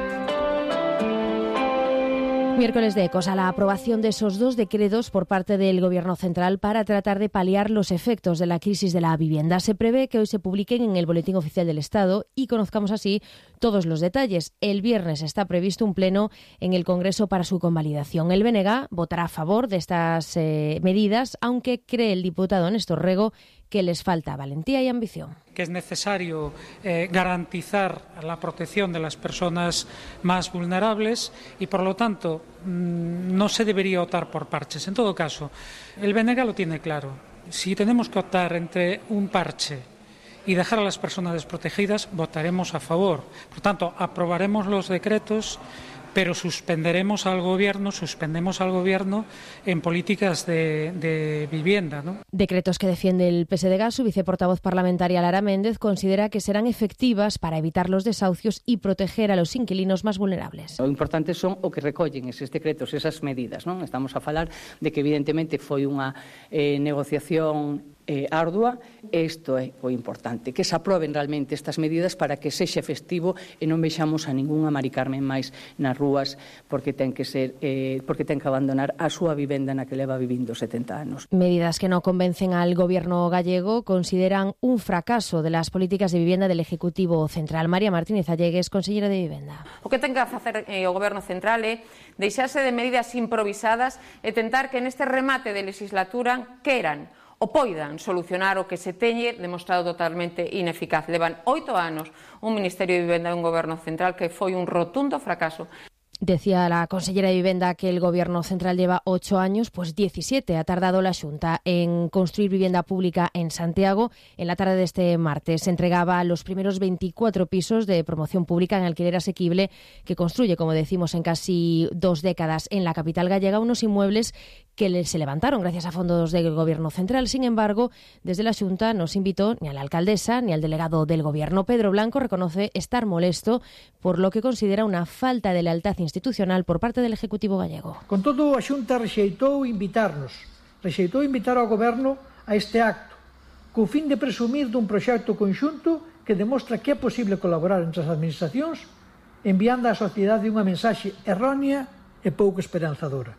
Miércoles de ecos a la aprobación de esos dos decretos por parte del Gobierno central para tratar de paliar los efectos de la crisis de la vivienda. Se prevé que hoy se publiquen en el Boletín Oficial del Estado y conozcamos así todos los detalles. El viernes está previsto un pleno en el Congreso para su convalidación. El B N G votará a favor de estas eh, medidas, aunque cree el diputado Néstor Rego que les falta valentía y ambición. Que es necesario eh, garantizar la protección de las personas más vulnerables y, por lo tanto, mmm, no se debería optar por parches. En todo caso, el B N G lo tiene claro. Si tenemos que optar entre un parche y dejar a las personas desprotegidas, votaremos a favor. Por tanto, aprobaremos los decretos, pero suspenderemos al Gobierno, suspendemos al Gobierno en políticas de, de vivienda, ¿no? Decretos que defiende el P S D G. Su viceportavoz parlamentaria Lara Méndez considera que serán efectivas para evitar los desahucios y proteger a los inquilinos más vulnerables. O importante son o que recollen eses decretos, esas medidas, non? Estamos a falar de que evidentemente foi unha eh, negociación Eh, ardua. Isto é o importante, que se aproben realmente estas medidas para que sexa festivo e non vexamos a ningunha Mari Carmen máis nas rúas porque ten que ser eh, porque ten que abandonar a súa vivenda na que leva vivindo setenta anos. Medidas que no convencen al Gobierno gallego, consideran un fracaso de las políticas de vivienda del Ejecutivo Central. María Martínez Allegues, consellera de Vivenda. O que ten que facer eh, o Goberno Central é deixarse de medidas improvisadas e tentar que neste remate de legislatura queran o poidan solucionar o que se teñe demostrado totalmente ineficaz. Levan oito anos un Ministerio de Vivenda e un Goberno Central que foi un rotundo fracaso. Decía la consellera de Vivienda que el Gobierno central lleva ocho años, pues diecisiete ha tardado la Xunta en construir vivienda pública en Santiago. En la tarde de este martes se entregaba los primeros veinticuatro pisos de promoción pública en alquiler asequible que construye, como decimos, en casi dos décadas en la capital gallega, unos inmuebles que se levantaron gracias a fondos del Gobierno central. Sin embargo, desde la Xunta no se invitó ni a la alcaldesa ni al delegado del Gobierno. Pedro Blanco reconoce estar molesto por lo que considera una falta de lealtad institucional por parte del Ejecutivo gallego. Con todo, a Xunta rexeitou invitarnos, rexeitou invitar ao Goberno a este acto, co fin de presumir dun proxecto conxunto que demostra que é posible colaborar entre as administracións, enviando á sociedade unha mensaxe errónea e pouco esperanzadora.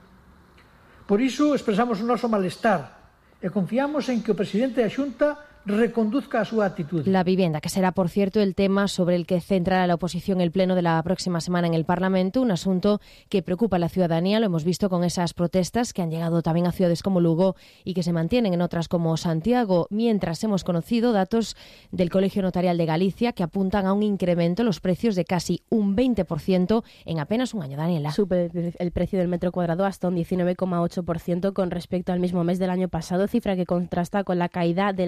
Por iso expresamos o noso malestar e confiamos en que o presidente da Xunta reconduzca a súa actitud. La vivienda, que será, por cierto, el tema sobre el que centrará la oposición el pleno de la próxima semana en el Parlamento, un asunto que preocupa a la ciudadanía. Lo hemos visto con esas protestas que han llegado también a ciudades como Lugo y que se mantienen en otras como Santiago, mientras hemos conocido datos del Colegio Notarial de Galicia que apuntan a un incremento en los precios de casi un veinte por ciento en apenas un año. Daniela. Sube el precio del metro cuadrado hasta un diecinueve coma ocho por ciento con respecto al mismo mes del año pasado, cifra que contrasta con la caída de la compraventa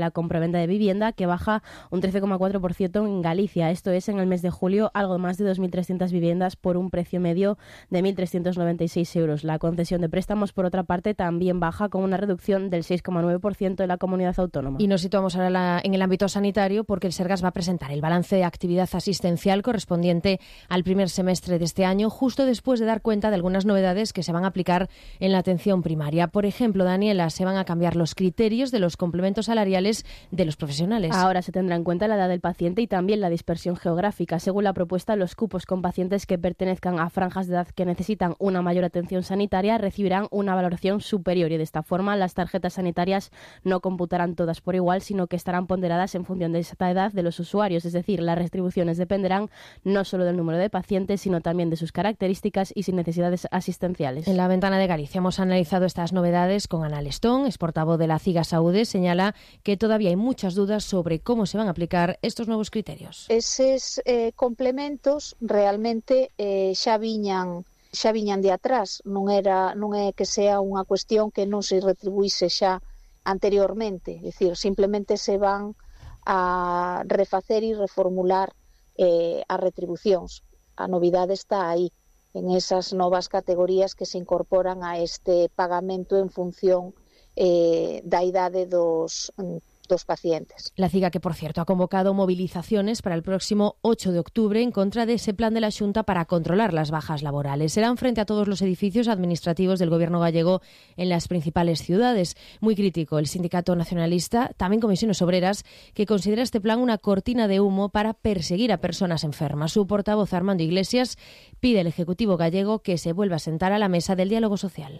venta de vivienda, que baja un trece coma cuatro por ciento en Galicia. Esto es, en el mes de julio, algo más de dos mil trescientas viviendas por un precio medio de mil trescientos noventa y seis euros. La concesión de préstamos, por otra parte, también baja, con una reducción del seis coma nueve por ciento en la comunidad autónoma. Y nos situamos ahora la, en el ámbito sanitario, porque el Sergas va a presentar el balance de actividad asistencial correspondiente al primer semestre de este año, justo después de dar cuenta de algunas novedades que se van a aplicar en la atención primaria. Por ejemplo, Daniela, se van a cambiar los criterios de los complementos salariales de los profesionales. Ahora se tendrá en cuenta la edad del paciente y también la dispersión geográfica. Según la propuesta, los cupos con pacientes que pertenezcan a franjas de edad que necesitan una mayor atención sanitaria recibirán una valoración superior, y de esta forma las tarjetas sanitarias no computarán todas por igual, sino que estarán ponderadas en función de esta edad de los usuarios. Es decir, las retribuciones dependerán no solo del número de pacientes, sino también de sus características y sin necesidades asistenciales. En la Ventana de Galicia hemos analizado estas novedades con Ana Lestón, es portavoz de la CIGA Saúde. Señala que todavía hay muchas dudas sobre cómo se van a aplicar estos nuevos criterios. Eses eh, complementos realmente eh, xa viñan xa viñan de atrás, non era non é que sea unha cuestión que non se retribuíse xa anteriormente, é dicir, simplemente se van a refacer e reformular eh, as retribucións. A novidade está aí, en esas novas categorías que se incorporan a este pagamento en función eh, da idade dos dos pacientes. La CIGA, que por cierto ha convocado movilizaciones para el próximo ocho de octubre en contra de ese plan de la Xunta para controlar las bajas laborales. Serán frente a todos los edificios administrativos del gobierno gallego en las principales ciudades. Muy crítico el sindicato nacionalista, también Comisiones Obreras, que considera este plan una cortina de humo para perseguir a personas enfermas. Su portavoz, Armando Iglesias, pide al Ejecutivo gallego que se vuelva a sentar a la mesa del diálogo social.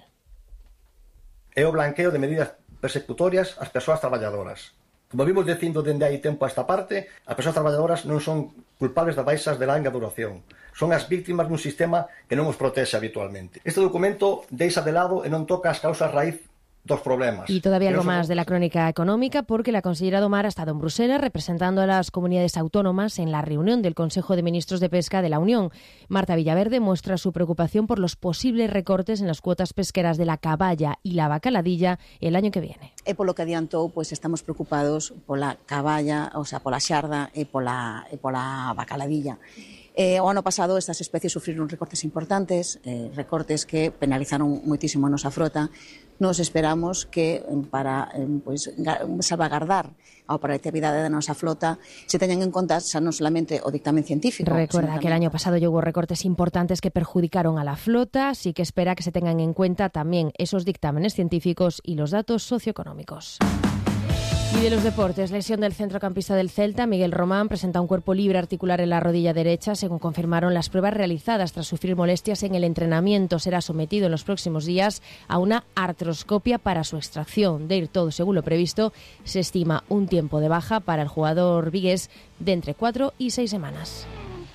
É o blanqueo de medidas persecutorias ás persoas traballadoras. Como vimos dicindo dende hai tempo a esta parte, as persoas traballadoras non son culpables das baixas de longa duración. Son as víctimas dun sistema que non os protexe habitualmente. Este documento deixa de lado e non toca as causas raíz dos problemas. Y todavía algo más de la crónica económica, porque la consellera Domar ha estado en Bruselas representando a las comunidades autónomas en la reunión del Consejo de Ministros de Pesca de la Unión. Marta Villaverde muestra su preocupación por los posibles recortes en las cuotas pesqueras de la caballa y la bacaladilla el año que viene. E polo que adiantou, pois estamos preocupados pola caballa, o sea, pola xarda e pola, e pola bacaladilla. Eh, o ano pasado estas especies sufriron recortes importantes, eh, recortes que penalizaron moitísimo a nosa frota. Nos esperamos que para eh, pois, salvagardar a operatividade da nosa flota se teñan en conta xa non solamente o dictamen científico. Recuerda que el año pasado ya hubo recortes importantes que perjudicaron a la flota, así que espera que se tengan en cuenta también esos dictámenes científicos y los datos socioeconómicos. Y de los deportes, lesión del centrocampista del Celta, Miguel Román, presenta un cuerpo libre articular en la rodilla derecha, según confirmaron las pruebas realizadas tras sufrir molestias en el entrenamiento. Será sometido en los próximos días a una artroscopia para su extracción. De ir todo según lo previsto, se estima un tiempo de baja para el jugador vigués de entre cuatro y seis semanas.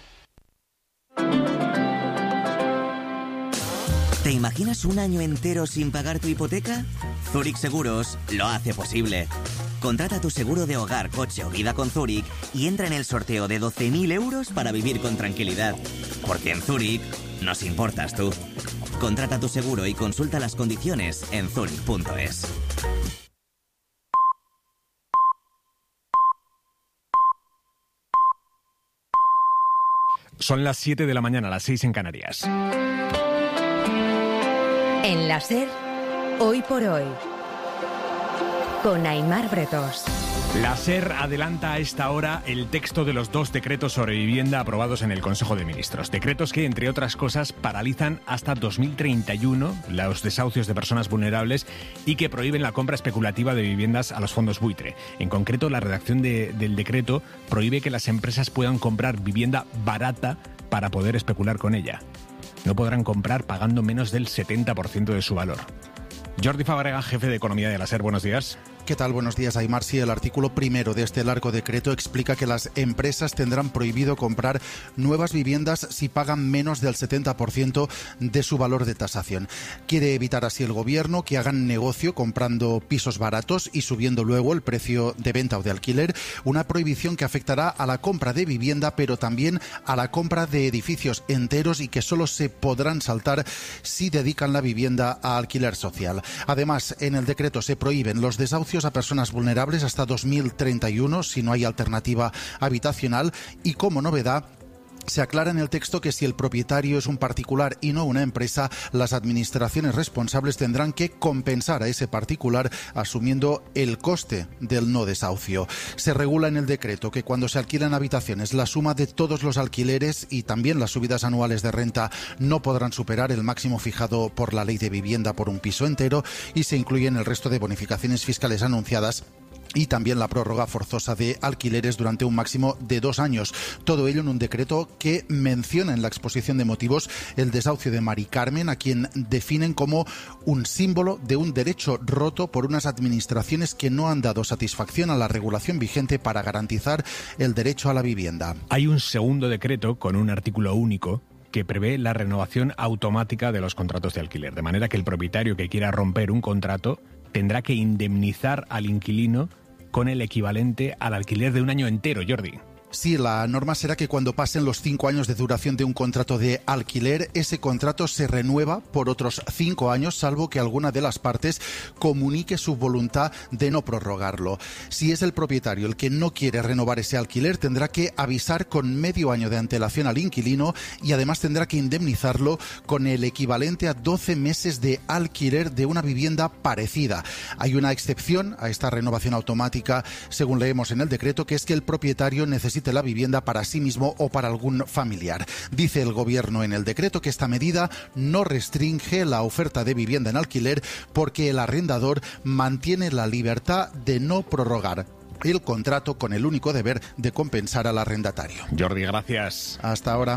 ¿Te imaginas un año entero sin pagar tu hipoteca? Zurich Seguros lo hace posible. Contrata tu seguro de hogar, coche o vida con Zurich y entra en el sorteo de doce mil euros para vivir con tranquilidad. Porque en Zurich nos importas tú. Contrata tu seguro y consulta las condiciones en zurich punto es. Son las siete de la mañana, las seis en Canarias. En la SER, hoy por hoy, con Aimar Bretos. La SER adelanta a esta hora el texto de los dos decretos sobre vivienda aprobados en el Consejo de Ministros. Decretos que, entre otras cosas, paralizan hasta dos mil treinta y uno los desahucios de personas vulnerables y que prohíben la compra especulativa de viviendas a los fondos buitre. En concreto, la redacción de, del decreto prohíbe que las empresas puedan comprar vivienda barata para poder especular con ella. No podrán comprar pagando menos del setenta por ciento de su valor. Jordi Fabrega, jefe de Economía de la SER, buenos días. ¿Qué tal? Buenos días, Aimar. Sí, el artículo primero de este largo decreto explica que las empresas tendrán prohibido comprar nuevas viviendas si pagan menos del setenta por ciento de su valor de tasación. Quiere evitar así el gobierno que hagan negocio comprando pisos baratos y subiendo luego el precio de venta o de alquiler, una prohibición que afectará a la compra de vivienda, pero también a la compra de edificios enteros y que solo se podrán saltar si dedican la vivienda a alquiler social. Además, en el decreto se prohíben los desahucios desahucios a personas vulnerables hasta dos mil treinta y uno si no hay alternativa habitacional y, como novedad, se aclara en el texto que si el propietario es un particular y no una empresa, las administraciones responsables tendrán que compensar a ese particular asumiendo el coste del no desahucio. Se regula en el decreto que cuando se alquilan habitaciones, la suma de todos los alquileres y también las subidas anuales de renta no podrán superar el máximo fijado por la Ley de Vivienda por un piso entero, y se incluyen el resto de bonificaciones fiscales anunciadas y también la prórroga forzosa de alquileres durante un máximo de dos años. Todo ello en un decreto que menciona en la exposición de motivos el desahucio de Mari Carmen, a quien definen como un símbolo de un derecho roto por unas administraciones que no han dado satisfacción a la regulación vigente para garantizar el derecho a la vivienda. Hay un segundo decreto con un artículo único que prevé la renovación automática de los contratos de alquiler, de manera que el propietario que quiera romper un contrato tendrá que indemnizar al inquilino con el equivalente al alquiler de un año entero, Jordi. Sí, la norma será que cuando pasen los cinco años de duración de un contrato de alquiler, ese contrato se renueva por otros cinco años, salvo que alguna de las partes comunique su voluntad de no prorrogarlo. Si es el propietario el que no quiere renovar ese alquiler, tendrá que avisar con medio año de antelación al inquilino y además tendrá que indemnizarlo con el equivalente a doce meses de alquiler de una vivienda parecida. Hay una excepción a esta renovación automática, según leemos en el decreto, que es que el propietario necesita la vivienda para sí mismo o para algún familiar. Dice el Gobierno en el decreto que esta medida no restringe la oferta de vivienda en alquiler porque el arrendador mantiene la libertad de no prorrogar el contrato con el único deber de compensar al arrendatario. Jordi, gracias. Hasta ahora.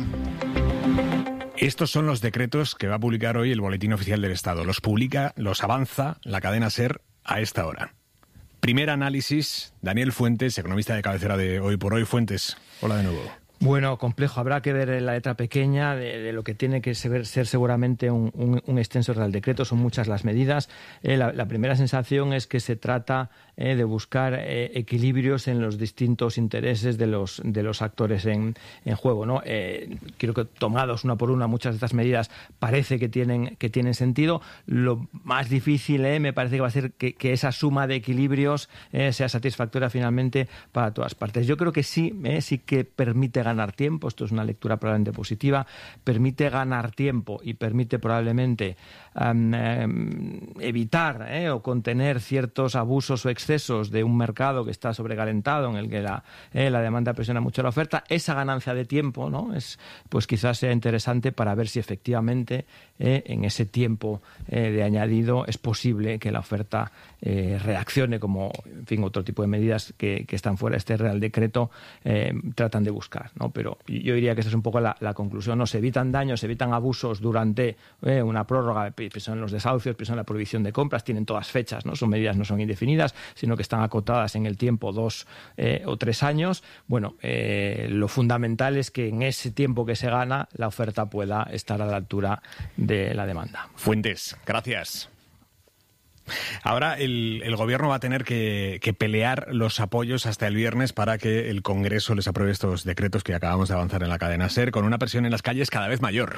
Estos son los decretos que va a publicar hoy el Boletín Oficial del Estado. Los publica, los avanza la cadena SER a esta hora. Primer análisis, Daniel Fuentes, economista de cabecera de Hoy por Hoy. Fuentes, hola de nuevo. Bueno, complejo. Habrá que ver en la letra pequeña de, de lo que tiene que ser, ser seguramente un, un, un extenso Real Decreto. Son muchas las medidas. Eh, la, la primera sensación es que se trata eh, de buscar eh, equilibrios en los distintos intereses de los, de los actores en, en juego, ¿no? Eh, creo que tomados una por una, muchas de estas medidas parece que tienen, que tienen sentido. Lo más difícil eh, me parece que va a ser que, que esa suma de equilibrios eh, sea satisfactoria finalmente para todas partes. Yo creo que sí, eh, sí que permite ganar tiempo, esto es una lectura probablemente positiva, permite ganar tiempo y permite probablemente um, um, evitar eh, o contener ciertos abusos o excesos de un mercado que está sobrecalentado, en el que la, eh, la demanda presiona mucho la oferta. Esa ganancia de tiempo, ¿no? es, pues quizás sea interesante para ver si efectivamente eh, en ese tiempo eh, de añadido es posible que la oferta eh, reaccione, como en fin otro tipo de medidas que, que están fuera de este Real Decreto eh, tratan de buscar, ¿no? Pero yo diría que esa es un poco la, la conclusión, ¿no? Se evitan daños, se evitan abusos durante eh, una prórroga, pienso en los desahucios, pienso en la prohibición de compras, tienen todas fechas, ¿no? Son medidas, no son indefinidas, sino que están acotadas en el tiempo, dos eh, o tres años. Bueno, eh, lo fundamental es que en ese tiempo que se gana, la oferta pueda estar a la altura de la demanda. Fuentes, gracias. Ahora el, el Gobierno va a tener que, que pelear los apoyos hasta el viernes para que el Congreso les apruebe estos decretos que acabamos de avanzar en la cadena SER, con una presión en las calles cada vez mayor.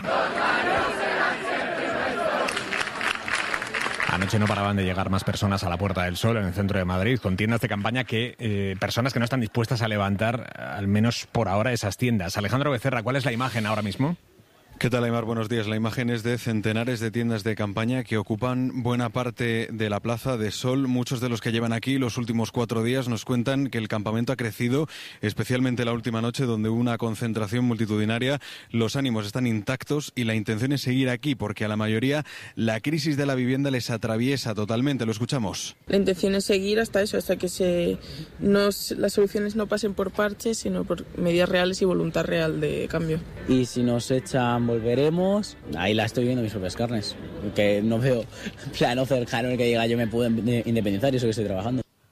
Anoche no paraban de llegar más personas a la Puerta del Sol, en el centro de Madrid, con tiendas de campaña que eh, personas que no están dispuestas a levantar, al menos por ahora, esas tiendas. Alejandro Becerra, ¿cuál es la imagen ahora mismo? ¿Qué tal, Aimar? Buenos días. La imagen es de centenares de tiendas de campaña que ocupan buena parte de la Plaza de Sol. Muchos de los que llevan aquí los últimos cuatro días nos cuentan que el campamento ha crecido, especialmente la última noche, donde hubo una concentración multitudinaria. Los ánimos están intactos y la intención es seguir aquí, porque a la mayoría la crisis de la vivienda les atraviesa totalmente. Lo escuchamos. La intención es seguir hasta eso, hasta que se no, las soluciones no pasen por parches, sino por medidas reales y voluntad real de cambio. Y si nos echan, volveremos. Ahí la estoy viendo mis propias carnes, que no veo plano cercano en el que diga yo me puedo independizar y eso que estoy trabajando.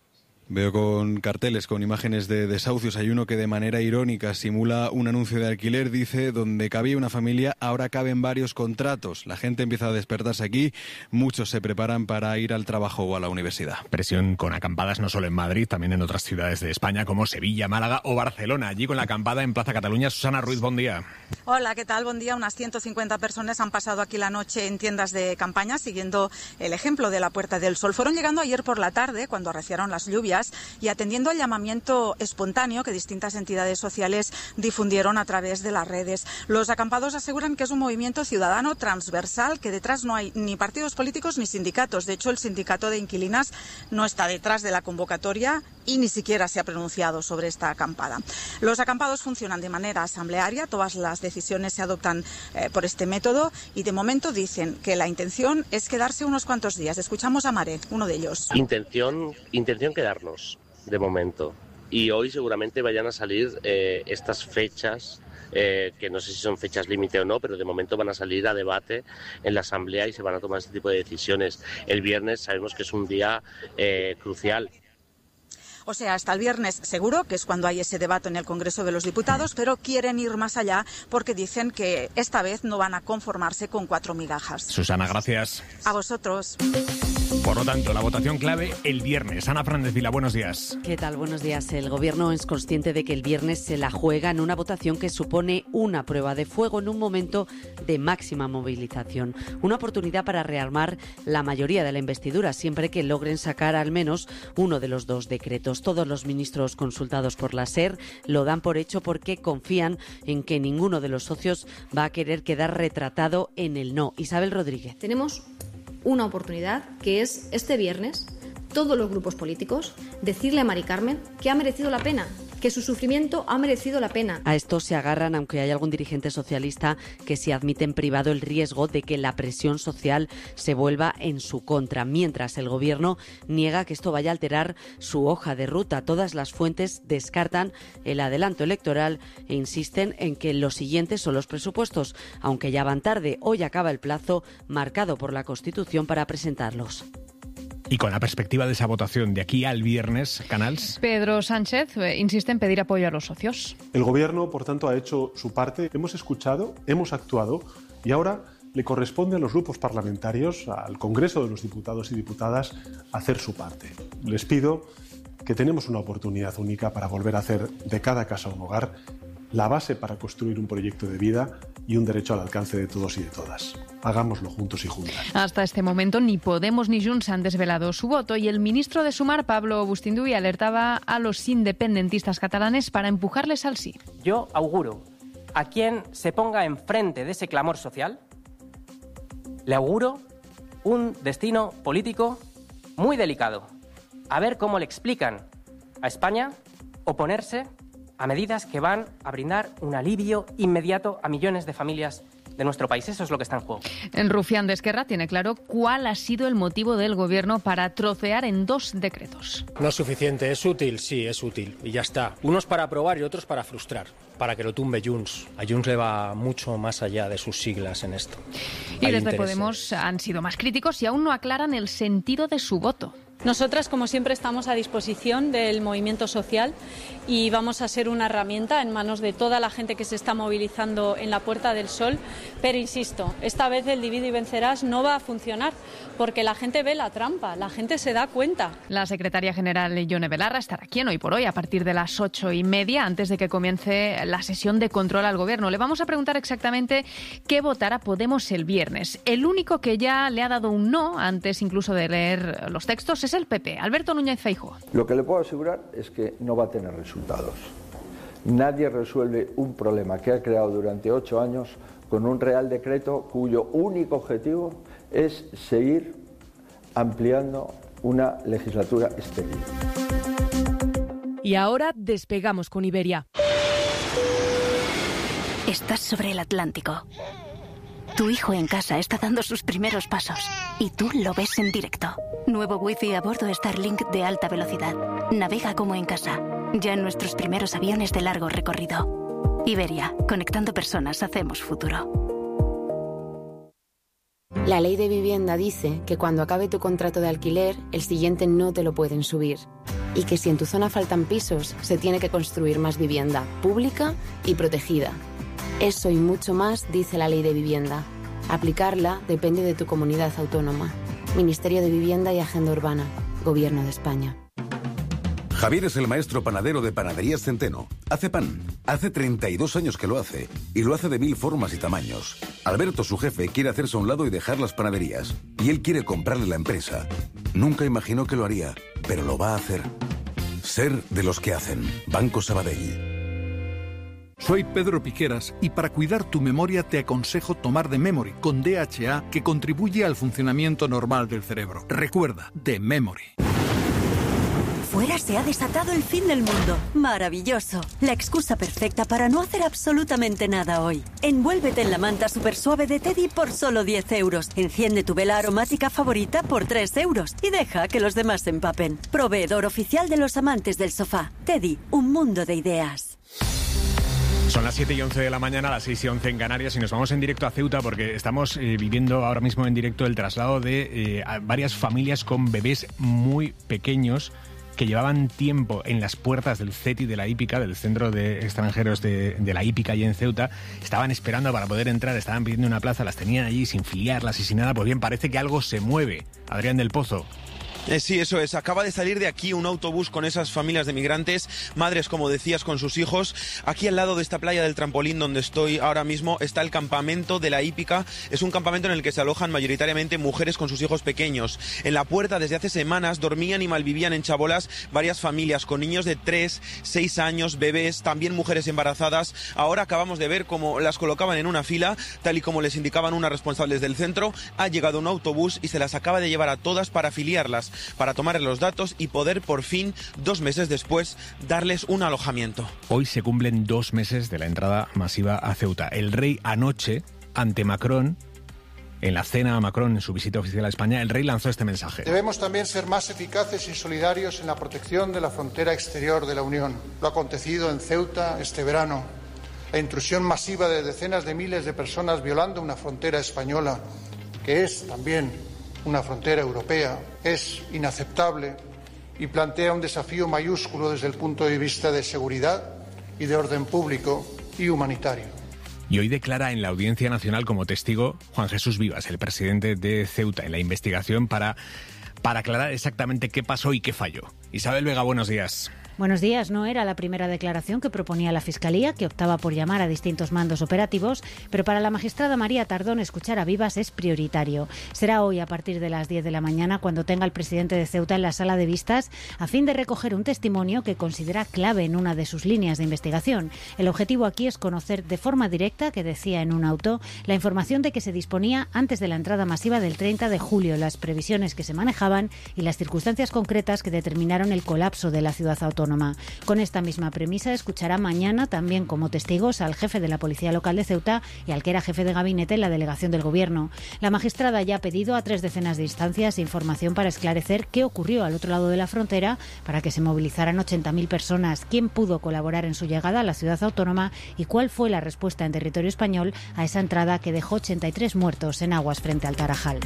Veo con carteles, con imágenes de desahucios. Hay uno que de manera irónica simula un anuncio de alquiler. Dice, donde cabía una familia, ahora caben varios contratos. La gente empieza a despertarse aquí. Muchos se preparan para ir al trabajo o a la universidad. Presión con acampadas no solo en Madrid, también en otras ciudades de España como Sevilla, Málaga o Barcelona. Allí con la acampada en Plaza Cataluña. Susana Ruiz, buen día. Hola, ¿qué tal? Buen día. Unas ciento cincuenta personas han pasado aquí la noche en tiendas de campaña, siguiendo el ejemplo de la Puerta del Sol. Fueron llegando ayer por la tarde, cuando arreciaron las lluvias, y atendiendo al llamamiento espontáneo que distintas entidades sociales difundieron a través de las redes. Los acampados aseguran que es un movimiento ciudadano transversal, que detrás no hay ni partidos políticos ni sindicatos. De hecho, el sindicato de inquilinas no está detrás de la convocatoria y ni siquiera se ha pronunciado sobre esta acampada. Los acampados funcionan de manera asamblearia, todas las decisiones se adoptan eh, por este método y de momento dicen que la intención es quedarse unos cuantos días. Escuchamos a Mare, uno de ellos. Intención, intención quedarnos, de momento. Y hoy seguramente vayan a salir eh, estas fechas, eh, que no sé si son fechas límite o no, pero de momento van a salir a debate en la Asamblea y se van a tomar este tipo de decisiones. El viernes sabemos que es un día eh, crucial. O sea, hasta el viernes seguro, que es cuando hay ese debate en el Congreso de los Diputados, pero quieren ir más allá porque dicen que esta vez no van a conformarse con cuatro migajas. Susana, gracias. A vosotros. Por lo tanto, la votación clave el viernes. Ana Fernández Vila, buenos días. ¿Qué tal? Buenos días. El Gobierno es consciente de que el viernes se la juega en una votación que supone una prueba de fuego en un momento de máxima movilización. Una oportunidad para rearmar la mayoría de la investidura, siempre que logren sacar al menos uno de los dos decretos. Todos los ministros consultados por la SER lo dan por hecho porque confían en que ninguno de los socios va a querer quedar retratado en el no. Isabel Rodríguez. Tenemos una oportunidad que es este viernes todos los grupos políticos decirle a Mari Carmen que ha merecido la pena, que su sufrimiento ha merecido la pena. A esto se agarran, aunque hay algún dirigente socialista que sí admite en privado el riesgo de que la presión social se vuelva en su contra, mientras el Gobierno niega que esto vaya a alterar su hoja de ruta. Todas las fuentes descartan el adelanto electoral e insisten en que los siguientes son los presupuestos, aunque ya van tarde. Hoy acaba el plazo marcado por la Constitución para presentarlos. Y con la perspectiva de esa votación de aquí al viernes, Canals. Pedro Sánchez eh, insiste en pedir apoyo a los socios. El Gobierno, por tanto, ha hecho su parte. Hemos escuchado, hemos actuado y ahora le corresponde a los grupos parlamentarios, al Congreso de los Diputados y Diputadas, hacer su parte. Les pido que tenemos una oportunidad única para volver a hacer de cada casa un hogar, la base para construir un proyecto de vida y un derecho al alcance de todos y de todas. Hagámoslo juntos y juntas. Hasta este momento ni Podemos ni Junts han desvelado su voto y el ministro de Sumar, Pablo Bustinduy, alertaba a los independentistas catalanes para empujarles al sí. Yo auguro a quien se ponga enfrente de ese clamor social, le auguro un destino político muy delicado. A ver cómo le explican a España oponerse a medidas que van a brindar un alivio inmediato a millones de familias de nuestro país. Eso es lo que está en juego. El rufián de Esquerra tiene claro cuál ha sido el motivo del Gobierno para trocear en dos decretos. No es suficiente, es útil, sí, es útil, y ya está. Unos para aprobar y otros para frustrar, para que lo tumbe Junts. A Junts le va mucho más allá de sus siglas en esto. Y Hay desde intereses. Podemos han sido más críticos y aún no aclaran el sentido de su voto. Nosotras, como siempre, estamos a disposición del movimiento social y vamos a ser una herramienta en manos de toda la gente que se está movilizando en la Puerta del Sol. Pero insisto, esta vez el divide y vencerás no va a funcionar porque la gente ve la trampa, la gente se da cuenta. La secretaria general Yone Belarra estará aquí en Hoy por Hoy a partir de las ocho y media, antes de que comience la sesión de control al Gobierno. Le vamos a preguntar exactamente qué votará Podemos el viernes. El único que ya le ha dado un no, antes incluso de leer los textos, es el P P, Alberto Núñez Feijóo. Lo que le puedo asegurar es que no va a tener resultados. Nadie resuelve un problema que ha creado durante ocho años con un Real Decreto cuyo único objetivo es seguir ampliando una legislatura estéril. Y ahora despegamos con Iberia. Estás sobre el Atlántico. Tu hijo en casa está dando sus primeros pasos y tú lo ves en directo. Nuevo wifi a bordo Starlink de alta velocidad. Navega como en casa. Ya en nuestros primeros aviones de largo recorrido. Iberia, conectando personas, hacemos futuro. La ley de vivienda dice que cuando acabe tu contrato de alquiler, el siguiente no te lo pueden subir. Y que si en tu zona faltan pisos, se tiene que construir más vivienda, pública y protegida. Eso y mucho más dice la Ley de Vivienda. Aplicarla depende de tu comunidad autónoma. Ministerio de Vivienda y Agenda Urbana. Gobierno de España. Javier es el maestro panadero de Panaderías Centeno. Hace pan. Hace treinta y dos años que lo hace. Y lo hace de mil formas y tamaños. Alberto, su jefe, quiere hacerse a un lado y dejar las panaderías. Y él quiere comprarle la empresa. Nunca imaginó que lo haría, pero lo va a hacer. Ser de los que hacen. Banco Sabadell. Soy Pedro Piqueras y para cuidar tu memoria te aconsejo tomar The Memory con D H A que contribuye al funcionamiento normal del cerebro. Recuerda, The Memory. Fuera se ha desatado el fin del mundo. Maravilloso. La excusa perfecta para no hacer absolutamente nada hoy. Envuélvete en la manta super suave de Teddy por solo diez euros. Enciende tu vela aromática favorita por tres euros. Y deja que los demás se empapen. Proveedor oficial de los amantes del sofá. Teddy, un mundo de ideas. Son las siete y once de la mañana, las seis y once en Canarias, y nos vamos en directo a Ceuta porque estamos eh, viviendo ahora mismo en directo el traslado de eh, varias familias con bebés muy pequeños que llevaban tiempo en las puertas del CETI de la Hípica, del Centro de Extranjeros de, de la Hípica allí en Ceuta. Estaban esperando para poder entrar, estaban pidiendo una plaza, las tenían allí sin filiarlas y sin nada. Pues bien, parece que algo se mueve. Adrián del Pozo. Eh, sí, eso es. Acaba de salir de aquí un autobús con esas familias de migrantes, madres, como decías, con sus hijos. Aquí al lado de esta playa del Trampolín, donde estoy ahora mismo, está el campamento de la Hípica. Es un campamento en el que se alojan mayoritariamente mujeres con sus hijos pequeños. En la puerta, desde hace semanas, dormían y malvivían en chabolas varias familias con niños de tres, seis años, bebés, también mujeres embarazadas. Ahora acabamos de ver cómo las colocaban en una fila, tal y como les indicaban unas responsables del centro. Ha llegado un autobús y se las acaba de llevar a todas para afiliarlas, para tomar los datos y poder por fin, dos meses después, darles un alojamiento. Hoy se cumplen dos meses de la entrada masiva a Ceuta. El rey anoche, ante Macron, en la cena a Macron en su visita oficial a España, el rey lanzó este mensaje. Debemos también ser más eficaces y solidarios en la protección de la frontera exterior de la Unión. Lo acontecido en Ceuta este verano, la intrusión masiva de decenas de miles de personas violando una frontera española, que es también una frontera europea, es inaceptable y plantea un desafío mayúsculo desde el punto de vista de seguridad y de orden público y humanitario. Y hoy declara en la Audiencia Nacional como testigo Juan Jesús Vivas, el presidente de Ceuta, en la investigación para, para aclarar exactamente qué pasó y qué falló. Isabel Vega, buenos días. Buenos días. No era la primera declaración que proponía la Fiscalía, que optaba por llamar a distintos mandos operativos, pero para la magistrada María Tardón escuchar a Vivas es prioritario. Será hoy a partir de las diez de la mañana cuando tenga al presidente de Ceuta en la sala de vistas a fin de recoger un testimonio que considera clave en una de sus líneas de investigación. El objetivo aquí es conocer de forma directa, que decía en un auto, la información de que se disponía antes de la entrada masiva del treinta de julio, las previsiones que se manejaban y las circunstancias concretas que determinaron el colapso de la ciudad autónoma. Con esta misma premisa escuchará mañana también como testigos al jefe de la Policía Local de Ceuta y al que era jefe de gabinete en la delegación del Gobierno. La magistrada ya ha pedido a tres decenas de instancias información para esclarecer qué ocurrió al otro lado de la frontera para que se movilizaran ochenta mil personas, quién pudo colaborar en su llegada a la ciudad autónoma y cuál fue la respuesta en territorio español a esa entrada que dejó ochenta y tres muertos en aguas frente al Tarajal.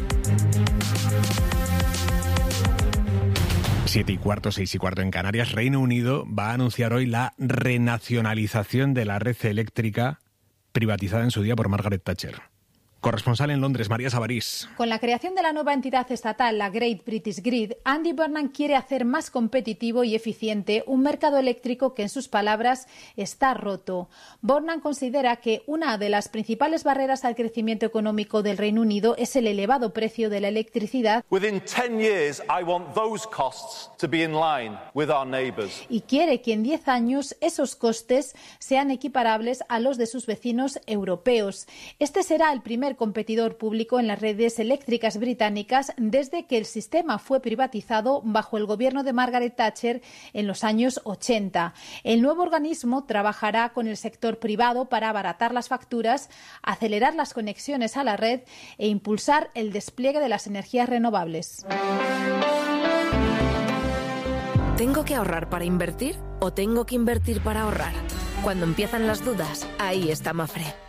Siete y cuarto, seis y cuarto en Canarias. Reino Unido va a anunciar hoy la renacionalización de la red eléctrica privatizada en su día por Margaret Thatcher. Corresponsal en Londres, María Sabarís. Con la creación de la nueva entidad estatal, la Great British Grid, Andy Burnham quiere hacer más competitivo y eficiente un mercado eléctrico que, en sus palabras, está roto. Burnham considera que una de las principales barreras al crecimiento económico del Reino Unido es el elevado precio de la electricidad. Within ten years, I want those costs to be in line with our neighbours. Y quiere que en diez años esos costes sean equiparables a los de sus vecinos europeos. Este será el primer competidor público en las redes eléctricas británicas desde que el sistema fue privatizado bajo el gobierno de Margaret Thatcher en los años ochenta. El nuevo organismo trabajará con el sector privado para abaratar las facturas, acelerar las conexiones a la red e impulsar el despliegue de las energías renovables. ¿Tengo que ahorrar para invertir o tengo que invertir para ahorrar? Cuando empiezan las dudas, ahí está Mafre.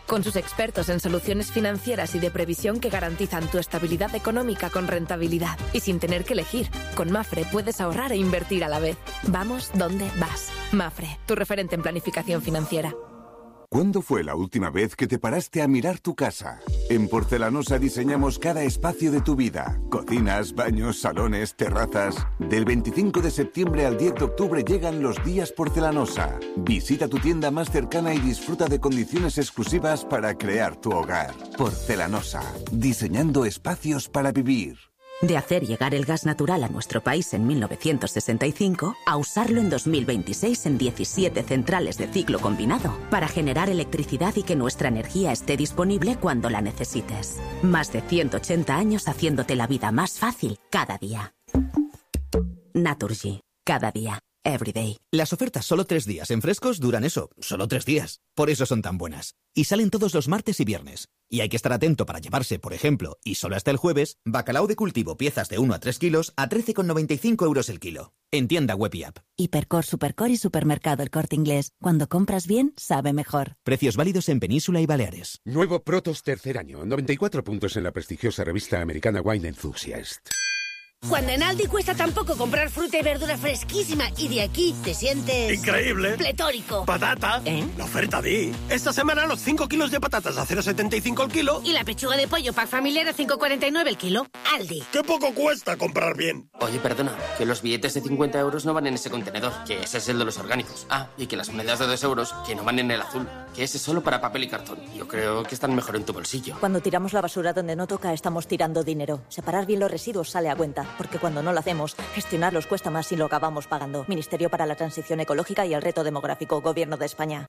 con sus expertos en soluciones financieras y de previsión que garantizan tu estabilidad económica con rentabilidad y sin tener que elegir. Con Mafre puedes ahorrar e invertir a la vez. Vamos donde vas. Mafre, tu referente en planificación financiera. ¿Cuándo fue la última vez que te paraste a mirar tu casa? En Porcelanosa diseñamos cada espacio de tu vida. Cocinas, baños, salones, terrazas. Del veinticinco de septiembre al diez de octubre llegan los días Porcelanosa. Visita tu tienda más cercana y disfruta de condiciones exclusivas para crear tu hogar. Porcelanosa, diseñando espacios para vivir. De hacer llegar el gas natural a nuestro país en mil novecientos sesenta y cinco a usarlo en dos mil veintiséis en diecisiete centrales de ciclo combinado para generar electricidad y que nuestra energía esté disponible cuando la necesites. Más de ciento ochenta años haciéndote la vida más fácil cada día. Naturgy. Cada día. Everyday. Las ofertas solo tres días en Frescos duran eso, solo tres días. Por eso son tan buenas. Y salen todos los martes y viernes. Y hay que estar atento para llevarse, por ejemplo, y solo hasta el jueves, bacalao de cultivo piezas de uno a tres kilos a trece con noventa y cinco euros el kilo. En tienda web y app. Hipercor, Supercor y Supermercado El Corte Inglés. Cuando compras bien, sabe mejor. Precios válidos en Península y Baleares. Nuevo Protos tercer año. noventa y cuatro puntos en la prestigiosa revista americana Wine Enthusiast. Cuando en Aldi cuesta tan poco comprar fruta y verdura fresquísima y de aquí te sientes... ¡increíble! ¡Pletórico! ¡Patata! ¿Eh? La oferta di. Esta semana los cinco kilos de patatas a cero coma setenta y cinco el kilo. Y la pechuga de pollo pack familiar a cinco coma cuarenta y nueve el kilo. Aldi. ¡Qué poco cuesta comprar bien! Oye, perdona, que los billetes de cincuenta euros no van en ese contenedor, que ese es el de los orgánicos. Ah, y que las monedas de dos euros, que no van en el azul, que ese es solo para papel y cartón. Yo creo que están mejor en tu bolsillo. Cuando tiramos la basura donde no toca, estamos tirando dinero. Separar bien los residuos sale a cuenta, porque cuando no lo hacemos, gestionarlos cuesta más y lo acabamos pagando. Ministerio para la Transición Ecológica y el Reto Demográfico, Gobierno de España.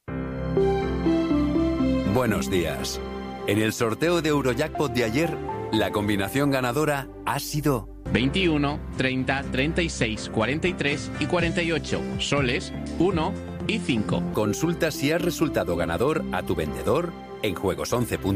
Buenos días. En el sorteo de Eurojackpot de ayer, la combinación ganadora ha sido veintiuno, treinta, treinta y seis, cuarenta y tres y cuarenta y ocho. Soles, uno y cinco. Consulta si has resultado ganador a tu vendedor en juegos once punto es.